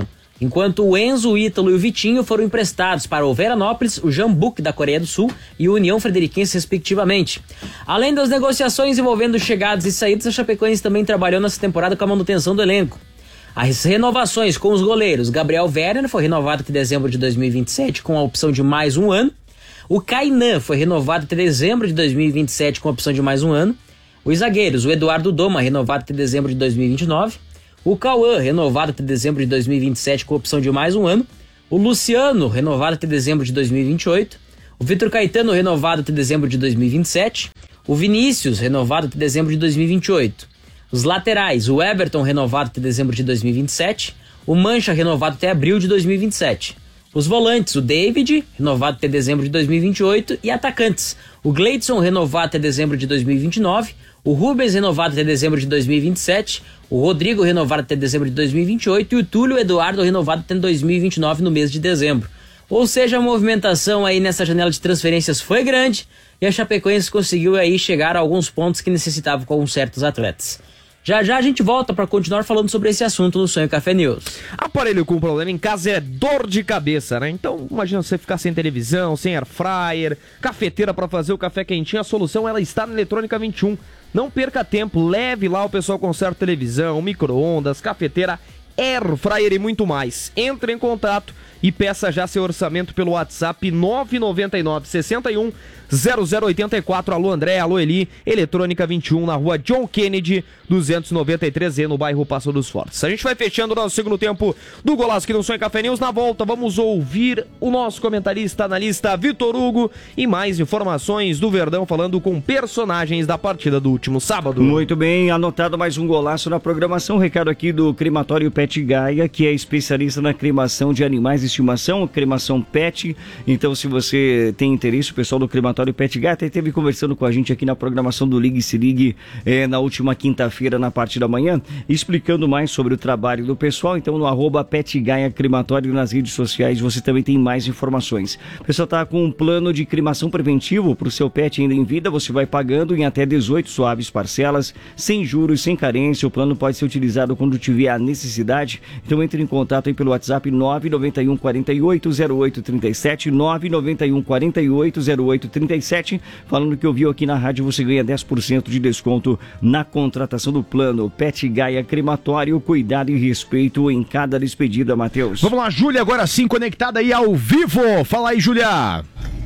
enquanto o Enzo, o Ítalo e o Vitinho foram emprestados para o Veranópolis, o Jeonbuk da Coreia do Sul e o União Frederiquense, respectivamente. Além das negociações envolvendo chegadas e saídas, a Chapecoense também trabalhou nessa temporada com a manutenção do elenco. As renovações com os goleiros: Gabriel Werner foi renovado até dezembro de dois mil e vinte e sete com a opção de mais um ano. O Kainan foi renovado até dezembro de dois mil e vinte e sete com a opção de mais um ano. Os zagueiros: o Eduardo Doma, renovado até dezembro de dois mil e vinte e nove. O Cauã, renovado até dezembro de dois mil e vinte e sete com a opção de mais um ano. O Luciano, renovado até dezembro de dois mil e vinte e oito. O Vitor Caetano, renovado até dezembro de dois mil e vinte e sete. O Vinícius, renovado até dezembro de dois mil e vinte e oito. Os laterais: o Everton, renovado até dezembro de dois mil e vinte e sete. O Mancha, renovado até abril de dois mil e vinte e sete. Os volantes: o David, renovado até dezembro de dois mil e vinte e oito. E atacantes: o Gleidson, renovado até dezembro de dois mil e vinte e nove. O Rubens, renovado até dezembro de dois mil e vinte e sete. O Rodrigo, renovado até dezembro de dois mil e vinte e oito. E o Túlio Eduardo, renovado até dois mil e vinte e nove, no mês de dezembro. Ou seja, a movimentação aí nessa janela de transferências foi grande e a Chapecoense conseguiu aí chegar a alguns pontos que necessitava com certos atletas. Já já a gente volta para continuar falando sobre esse assunto no Sonho Café News. Aparelho com problema em casa é dor de cabeça, né? Então, imagina você ficar sem televisão, sem air fryer, cafeteira para fazer o café quentinho. A solução, ela está na Eletrônica vinte e um. Não perca tempo, leve lá, o pessoal conserta televisão, micro-ondas, cafeteira, air fryer e muito mais. Entre em contato e peça já seu orçamento pelo WhatsApp nove nove nove, seis um, zero zero oito quatro. Alô André, alô Eli. Eletrônica vinte e um, na rua John Kennedy duzentos e noventa e três E, no bairro Passo dos Fortes. A gente vai fechando o nosso segundo tempo do Golaço aqui no Sonho Café News. Na volta vamos ouvir o nosso comentarista, analista Vitor Hugo e mais informações do Verdão, falando com personagens da partida do último sábado. Muito bem, anotado mais um golaço na programação. Recado aqui do Crematório Pet Gaia, que é especialista na cremação de animais de estimação, cremação pet. Então, se você tem interesse, o pessoal do Crematório Pet Gaia até esteve conversando com a gente aqui na programação do Ligue Se Ligue eh, na última quinta-feira, na parte da manhã, explicando mais sobre o trabalho do pessoal. Então, no arroba Pet Gaia Crematório nas redes sociais, você também tem mais informações. O pessoal está com um plano de cremação preventivo para o seu pet ainda em vida. Você vai pagando em até dezoito suaves parcelas, sem juros, sem carência. O plano pode ser utilizado quando tiver a necessidade. Então, entre em contato aí pelo WhatsApp nove nove um quatro oito zero oito três sete, nove nove um quatro oito zero oito três sete. Falando que ouviu aqui na rádio, você ganha dez por cento de desconto na contratação do plano Pet Gaia Crematório. Cuidado e respeito em cada despedida, Matheus. Vamos lá, Júlia, agora sim, conectada aí ao vivo. Fala aí, Júlia.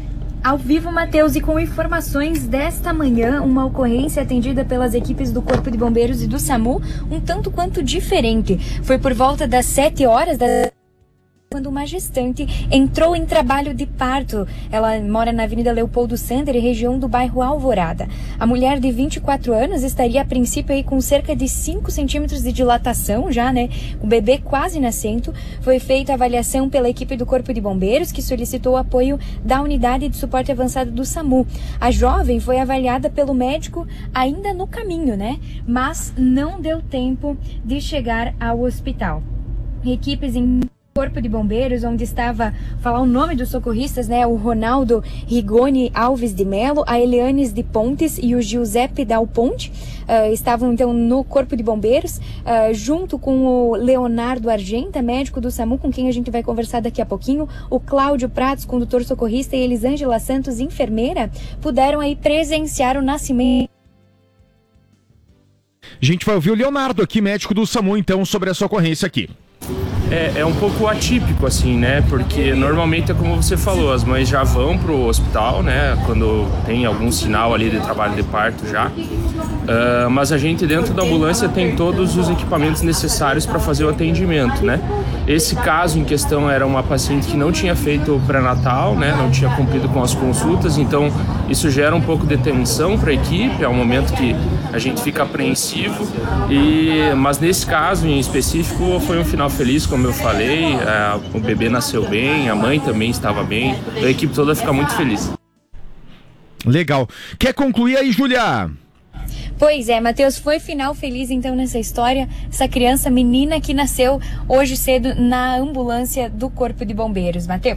Ao vivo, Matheus, e com informações desta manhã, uma ocorrência atendida pelas equipes do Corpo de Bombeiros e do SAMU, um tanto quanto diferente. Foi por volta das sete horas da... quando uma gestante entrou em trabalho de parto. Ela mora na Avenida Leopoldo Sander, região do bairro Alvorada. A mulher de vinte e quatro anos estaria a princípio aí com cerca de cinco centímetros de dilatação já, né? O bebê quase nascendo. Foi feita a avaliação pela equipe do Corpo de Bombeiros, que solicitou o apoio da Unidade de Suporte Avançado do SAMU. A jovem foi avaliada pelo médico ainda no caminho, né? Mas não deu tempo de chegar ao hospital. Equipes em Corpo de Bombeiros, onde estava, falar o nome dos socorristas, né, o Ronaldo Rigoni Alves de Melo, a Elianes de Pontes e o Giuseppe Dal Ponte, uh, estavam então no Corpo de Bombeiros, uh, junto com o Leonardo Argenta, médico do SAMU, com quem a gente vai conversar daqui a pouquinho, o Cláudio Pratos, condutor socorrista, e Elisângela Santos, enfermeira, puderam aí presenciar o nascimento. A gente vai ouvir o Leonardo aqui, médico do SAMU, então, sobre essa ocorrência aqui. É, é um pouco atípico, assim, né? Porque normalmente é como você falou, as mães já vão pro hospital, né? Quando tem algum sinal ali de trabalho de parto já. Uh, mas a gente dentro da ambulância tem todos os equipamentos necessários para fazer o atendimento, né? Esse caso em questão era uma paciente que não tinha feito o pré-natal, né? Não tinha cumprido com as consultas, então isso gera um pouco de tensão para a equipe, é um momento que a gente fica apreensivo, e, mas nesse caso em específico foi um final feliz, como eu falei, é, o bebê nasceu bem, a mãe também estava bem, a equipe toda fica muito feliz. Legal. Quer concluir aí, Júlia? Pois é, Matheus, foi final feliz então nessa história, essa criança, menina que nasceu hoje cedo na ambulância do Corpo de Bombeiros, Matheus.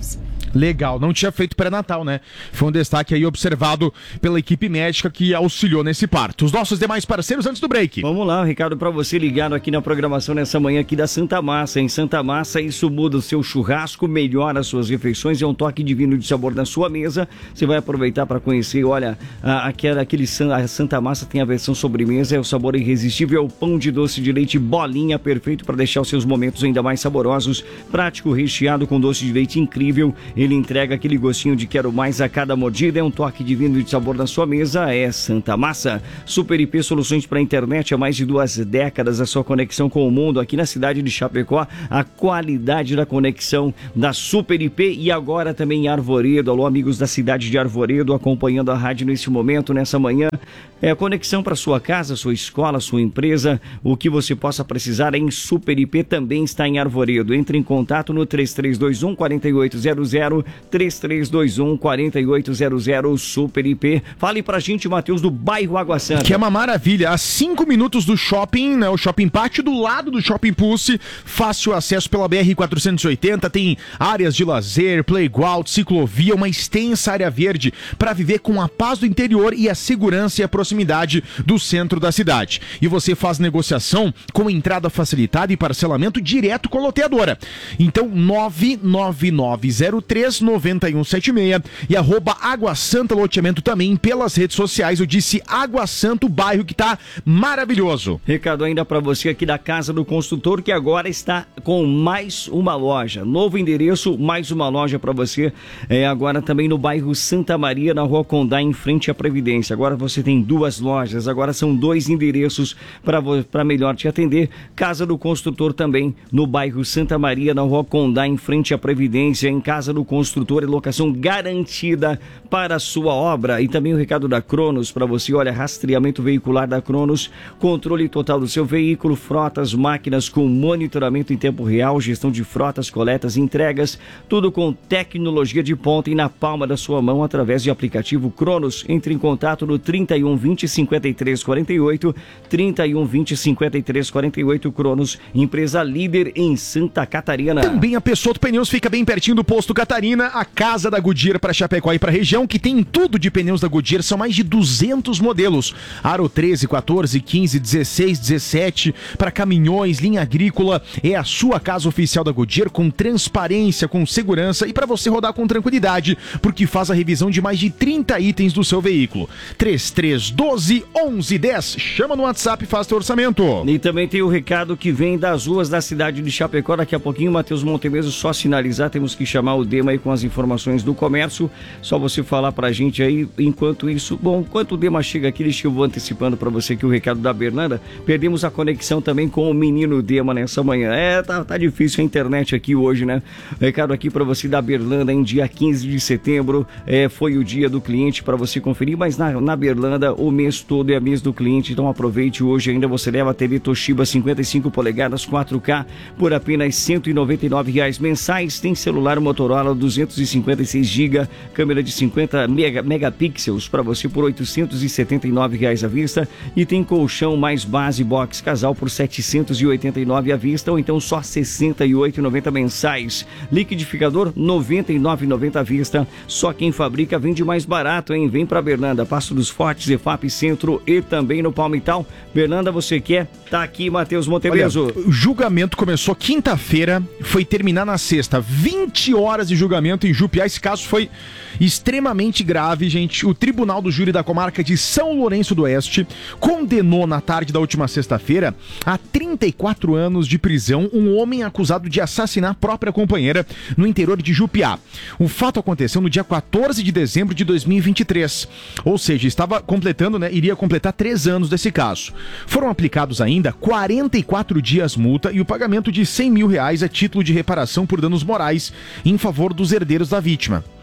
Legal, não tinha feito pré-natal, né? Foi um destaque aí observado pela equipe médica que auxiliou nesse parto. Os nossos demais parceiros antes do break. Vamos lá, Ricardo, para você ligado aqui na programação nessa manhã aqui da Santa Massa. Em Santa Massa, isso muda o seu churrasco, melhora as suas refeições, é um toque divino de sabor na sua mesa. Você vai aproveitar para conhecer, olha, a, aquela, aquele, a Santa Massa tem a versão sobremesa, é o sabor irresistível, é o pão de doce de leite bolinha, perfeito para deixar os seus momentos ainda mais saborosos, prático, recheado com doce de leite incrível. Ele entrega aquele gostinho de quero mais a cada mordida, é um toque divino de sabor na sua mesa, é Santa Massa. Super I P Soluções para a Internet, há mais de duas décadas a sua conexão com o mundo aqui na cidade de Chapecó, a qualidade da conexão da Super I P e agora também em Arvoredo. Alô, amigos da cidade de Arvoredo, acompanhando a rádio nesse momento, nessa manhã. É a conexão para sua casa, sua escola, sua empresa, o que você possa precisar em Super I P também está em Arvoredo. Entre em contato no três três dois um, quatro oito zero zero, três três dois um, quatro oito zero zero, Super I P. Fale pra gente, Matheus, do bairro Água Santa. Que é uma maravilha, a cinco minutos do shopping, né, o Shopping Pátio, do lado do Shopping Pulse, fácil acesso pela B R quatrocentos e oitenta, tem áreas de lazer, playground, ciclovia, uma extensa área verde para viver com a paz do interior e a segurança e a proximidade do centro da cidade. E você faz negociação com entrada facilitada e parcelamento direto com a loteadora. Então, nove nove nove zero três nove um sete seis e arroba Água Santa Loteamento também pelas redes sociais. Eu disse Água Santa, o bairro que tá maravilhoso. Recado ainda para você aqui da Casa do Construtor, que agora está com mais uma loja. Novo endereço, mais uma loja para você. É agora também no bairro Santa Maria, na Rua Condá, em frente à Previdência. Agora você tem duas lojas, agora são dois endereços para melhor te atender. Casa do Construtor também no bairro Santa Maria, na Rua Condá, em frente à Previdência. Em Casa do Construtor, é locação garantida para a sua obra. E também o recado da Cronos para você, olha, rastreamento veicular da Cronos, controle total do seu veículo, frotas, máquinas com monitoramento em tempo real, gestão de frotas, coletas e entregas, tudo com tecnologia de ponta e na palma da sua mão através de aplicativo Cronos. Entre em contato no trinta e um, vinte, cinquenta e três, quarenta e oito, trinta e um, vinte, cinquenta e três, quarenta e oito. Cronos, empresa líder em Santa Catarina. Também a Peixoto Pneus fica bem pertinho do posto Catarina, a casa da Goodyear para Chapecó e para a região, que tem tudo de pneus da Goodyear, são mais de duzentos modelos, aro treze, quatorze, quinze, dezesseis, dezessete, para caminhões, linha agrícola. É a sua casa oficial da Goodyear, com transparência, com segurança e para você rodar com tranquilidade, porque faz a revisão de mais de trinta itens do seu veículo. Três três um dois, onze dez, chama no WhatsApp e faz teu orçamento. E também tem o recado que vem das ruas da cidade de Chapecó. Daqui a pouquinho, Matheus Montemeso, só sinalizar, temos que chamar o Dema aí com as informações do comércio. Só você falar pra gente aí, enquanto isso, bom, enquanto o Dema chega aqui, deixa eu vou antecipando pra você aqui o recado da Bernarda. Perdemos a conexão também com o menino Dema nessa manhã. É, tá, tá difícil a internet aqui hoje, né? Recado aqui pra você da Berlanda, em dia quinze de setembro, é, foi o dia do cliente pra você conferir, mas na, na Berlanda o mês todo é mês do cliente, então aproveite hoje ainda, você leva a T V Toshiba cinquenta e cinco polegadas quatro K por apenas cento e noventa e nove reais mensais, tem celular Motorola duzentos e cinquenta e seis gigas, câmera de cinquenta megapixels para você por oitocentos e setenta e nove reais à vista, e tem colchão mais base box casal por setecentos e oitenta e nove reais à vista, ou então só sessenta e oito reais e noventa centavos mensais. Liquidificador noventa e nove reais e noventa centavos à vista, só quem fabrica vende mais barato, hein? Vem para Bernarda, Passo dos Fortes, E F A P Centro e também no Palmital. Bernarda, você quer? Tá aqui, Matheus Montemeso. O julgamento começou quinta-feira, foi terminar na sexta. vinte horas de julgamento em Jupiá. Esse caso foi extremamente grave, gente. O Tribunal do Júri da Comarca de São Lourenço do Oeste condenou na tarde da última sexta-feira a trinta e quatro anos de prisão um homem acusado de assassinar a própria companheira no interior de Jupiá. O fato aconteceu no dia quatorze de dezembro de dois mil e vinte e três. Ou seja, estava completando, né? Iria completar três anos desse caso. Foram aplicados ainda quarenta e quatro dias multa e o pagamento de cem mil reais a título de reparação por danos morais em favor dos herdeiros da vítima.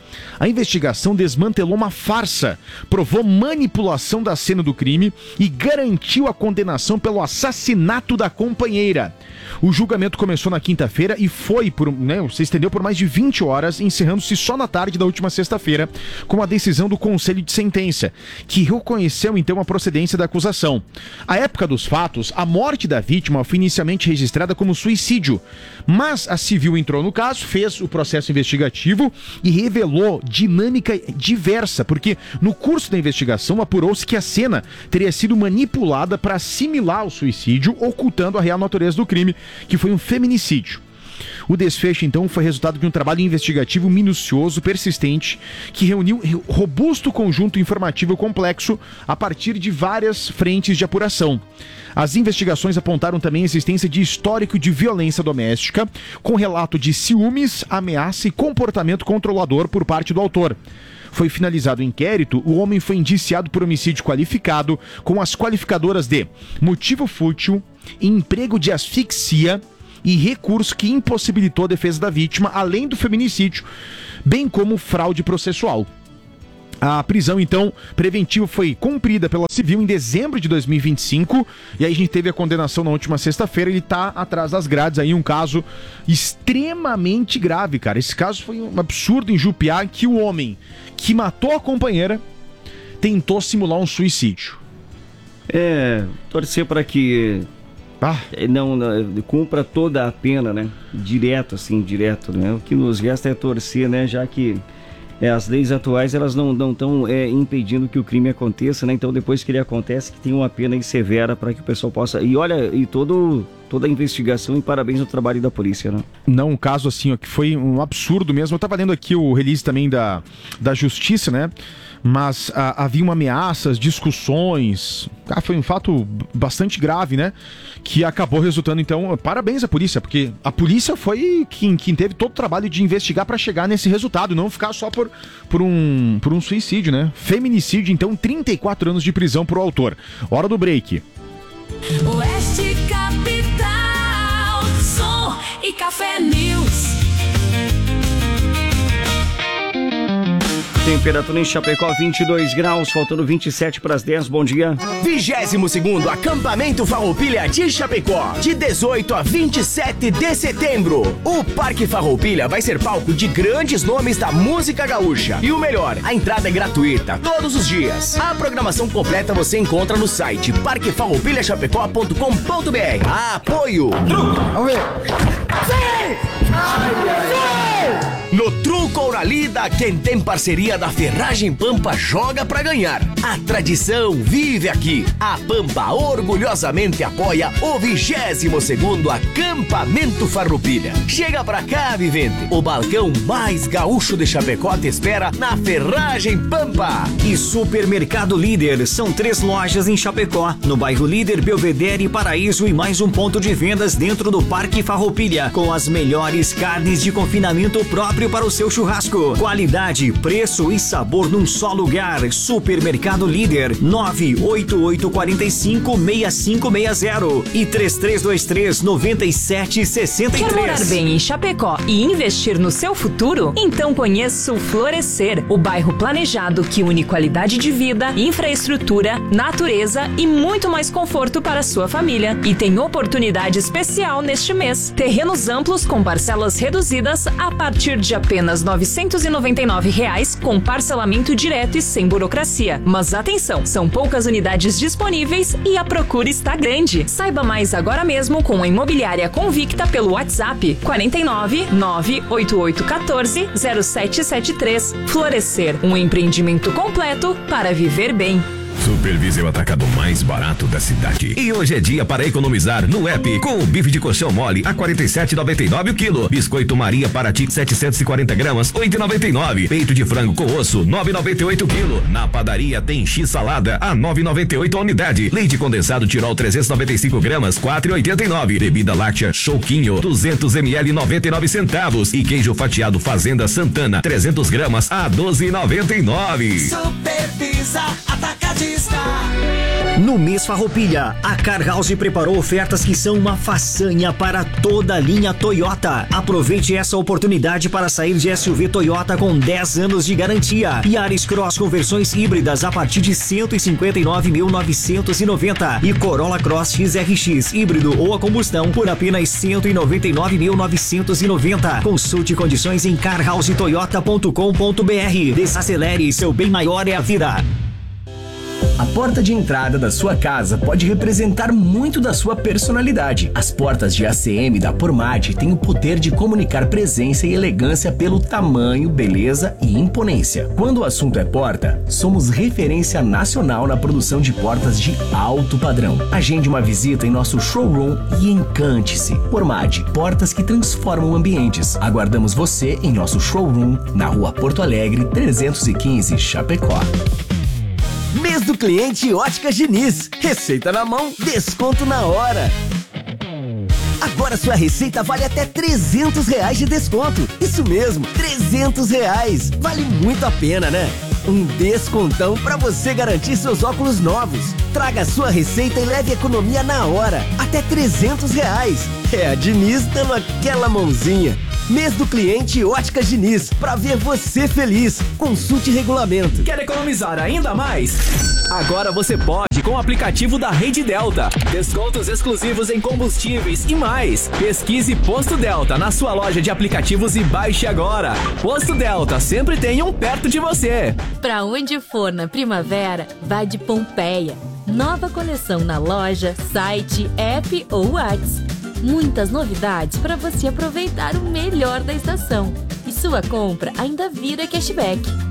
A investigação desmantelou uma farsa, provou manipulação da cena do crime e garantiu a condenação pelo assassinato da companheira. O julgamento começou na quinta-feira e foi por, né, se estendeu por mais de vinte horas, encerrando-se só na tarde da última sexta-feira, com a decisão do Conselho de Sentença, que reconheceu então a procedência da acusação. À época dos fatos, a morte da vítima foi inicialmente registrada como suicídio, mas a civil entrou no caso, fez o processo investigativo e revelou dinâmica diversa, porque no curso da investigação apurou-se que a cena teria sido manipulada para assimilar o suicídio, ocultando a real natureza do crime, que foi um feminicídio. O desfecho, então, foi resultado de um trabalho investigativo minucioso, persistente, que reuniu um robusto conjunto informativo complexo a partir de várias frentes de apuração. As investigações apontaram também a existência de histórico de violência doméstica, com relato de ciúmes, ameaça e comportamento controlador por parte do autor. Foi finalizado o inquérito, o homem foi indiciado por homicídio qualificado, com as qualificadoras de motivo fútil, emprego de asfixia e recurso que impossibilitou a defesa da vítima, além do feminicídio, bem como fraude processual. A prisão, então, preventiva foi cumprida pela civil em dezembro de dois mil e vinte e cinco, e aí a gente teve a condenação na última sexta-feira. Ele tá atrás das grades aí, um caso extremamente grave, cara. Esse caso foi um absurdo em Jupiá, que o homem que matou a companheira tentou simular um suicídio. É, torcer para que ah. não, não cumpra toda a pena, né? Direto, assim, direto, né? O que nos resta é torcer, né? Já que é, as leis atuais, elas não estão é, impedindo que o crime aconteça, né? Então, depois que ele acontece, que tem uma pena aí severa para que o pessoal possa... E olha, e todo... toda a investigação, e parabéns ao trabalho da polícia, né? Não, um caso assim, ó, que foi um absurdo mesmo. Eu tava lendo aqui o release também da, da justiça, né? Mas ah, havia ameaças, discussões. Ah, foi um fato bastante grave, né? Que acabou resultando, então, parabéns à polícia, porque a polícia foi quem, quem teve todo o trabalho de investigar para chegar nesse resultado, não ficar só por, por, um, por um suicídio, né? Feminicídio, então, trinta e quatro anos de prisão pro autor. Hora do break. Oeste Capital, som e café News. Temperatura em Chapecó, vinte e dois graus, faltando vinte e sete para as dez. Bom dia. vigésimo segundo Acampamento Farroupilha de Chapecó, de dezoito a vinte e sete de setembro. O Parque Farroupilha vai ser palco de grandes nomes da música gaúcha. E o melhor, a entrada é gratuita todos os dias. A programação completa você encontra no site parque farroupilha chapecó ponto com ponto br. Apoio. Vamos ver. Sim! Ai, ai, ai. No Truco Oralida, quem tem parceria da Ferragem Pampa joga pra ganhar. A tradição vive aqui. A Pampa orgulhosamente apoia o vigésimo segundo Acampamento Farroupilha. Chega pra cá, vivente. O balcão mais gaúcho de Chapecó te espera na Ferragem Pampa. E Supermercado Líder. São três lojas em Chapecó. No bairro Líder, Belvedere e Paraíso, e mais um ponto de vendas dentro do Parque Farroupilha, com as melhores carnes de confinamento próprio para o seu churrasco. Qualidade, preço e sabor num só lugar. Supermercado Líder. nove oito oito quatro cinco, seis cinco seis zero e três três dois três, nove sete seis três. Quer morar bem em Chapecó e investir no seu futuro? Então conheça o Florescer, o bairro planejado que une qualidade de vida, infraestrutura, natureza e muito mais conforto para a sua família. E tem oportunidade especial neste mês. Terrenos amplos com parcelas reduzidas a partir de apenas novecentos e noventa e nove reais, com parcelamento direto e sem burocracia. Mas atenção, são poucas unidades disponíveis e a procura está grande. Saiba mais agora mesmo com a Imobiliária Convicta pelo WhatsApp quatro nove nove oito oito um quatro zero sete sete três. Florescer, um empreendimento completo para viver bem. Superviseu Atacado mais barato da cidade. E hoje é dia para economizar no app, com o bife de colchão mole a quarenta e sete reais e noventa e nove centavos o quilo. Biscoito Maria Paraty setecentos e quarenta gramas, oito reais e noventa e nove centavos. Peito de frango com osso, nove reais e noventa e oito centavos o quilo. Na padaria tem X salada a nove reais e noventa e oito centavos a unidade. Leite condensado Tirol trezentos e noventa e cinco gramas, quatro reais e oitenta e nove centavos. Bebida láctea Choquinho duzentos mililitros, noventa e nove centavos. E queijo fatiado Fazenda Santana trezentos gramas a doze reais e noventa e nove centavos. Supervisa Atacadista. No mês Farroupilha, a Car House preparou ofertas que são uma façanha para toda a linha Toyota. Aproveite essa oportunidade para sair de S U V Toyota com dez anos de garantia. Yaris Cross com versões híbridas a partir de cento e cinquenta e nove mil novecentos e noventa e Corolla Cross X R X híbrido ou a combustão por apenas cento e noventa e nove mil novecentos e noventa. Consulte condições em car house toyota ponto com ponto b r. Desacelere, seu bem maior é a vida. A porta de entrada da sua casa pode representar muito da sua personalidade. As portas de A C M da Pormate têm o poder de comunicar presença e elegância pelo tamanho, beleza e imponência. Quando o assunto é porta, somos referência nacional na produção de portas de alto padrão. Agende uma visita em nosso showroom e encante-se. Pormate, portas que transformam ambientes. Aguardamos você em nosso showroom na Rua Porto Alegre, trezentos e quinze, Chapecó. Mês do cliente Óticas Diniz. Receita na mão, desconto na hora. Agora sua receita vale até trezentos reais de desconto. Isso mesmo, trezentos reais. Vale muito a pena, né? Um descontão para você garantir seus óculos novos. Traga sua receita e leve economia na hora. Até trezentos reais. É a Diniz dando aquela mãozinha. Mês do cliente Óticas Diniz, pra ver você feliz. Consulte regulamento. Quer economizar ainda mais? Agora você pode com o aplicativo da Rede Delta. Descontos exclusivos em combustíveis e mais. Pesquise Posto Delta na sua loja de aplicativos e baixe agora. Posto Delta, sempre tem um perto de você. Pra onde for na primavera, vá de Pompeia. Nova coleção na loja, site, app ou WhatsApp. Muitas novidades para você aproveitar o melhor da estação. E sua compra ainda vira cashback.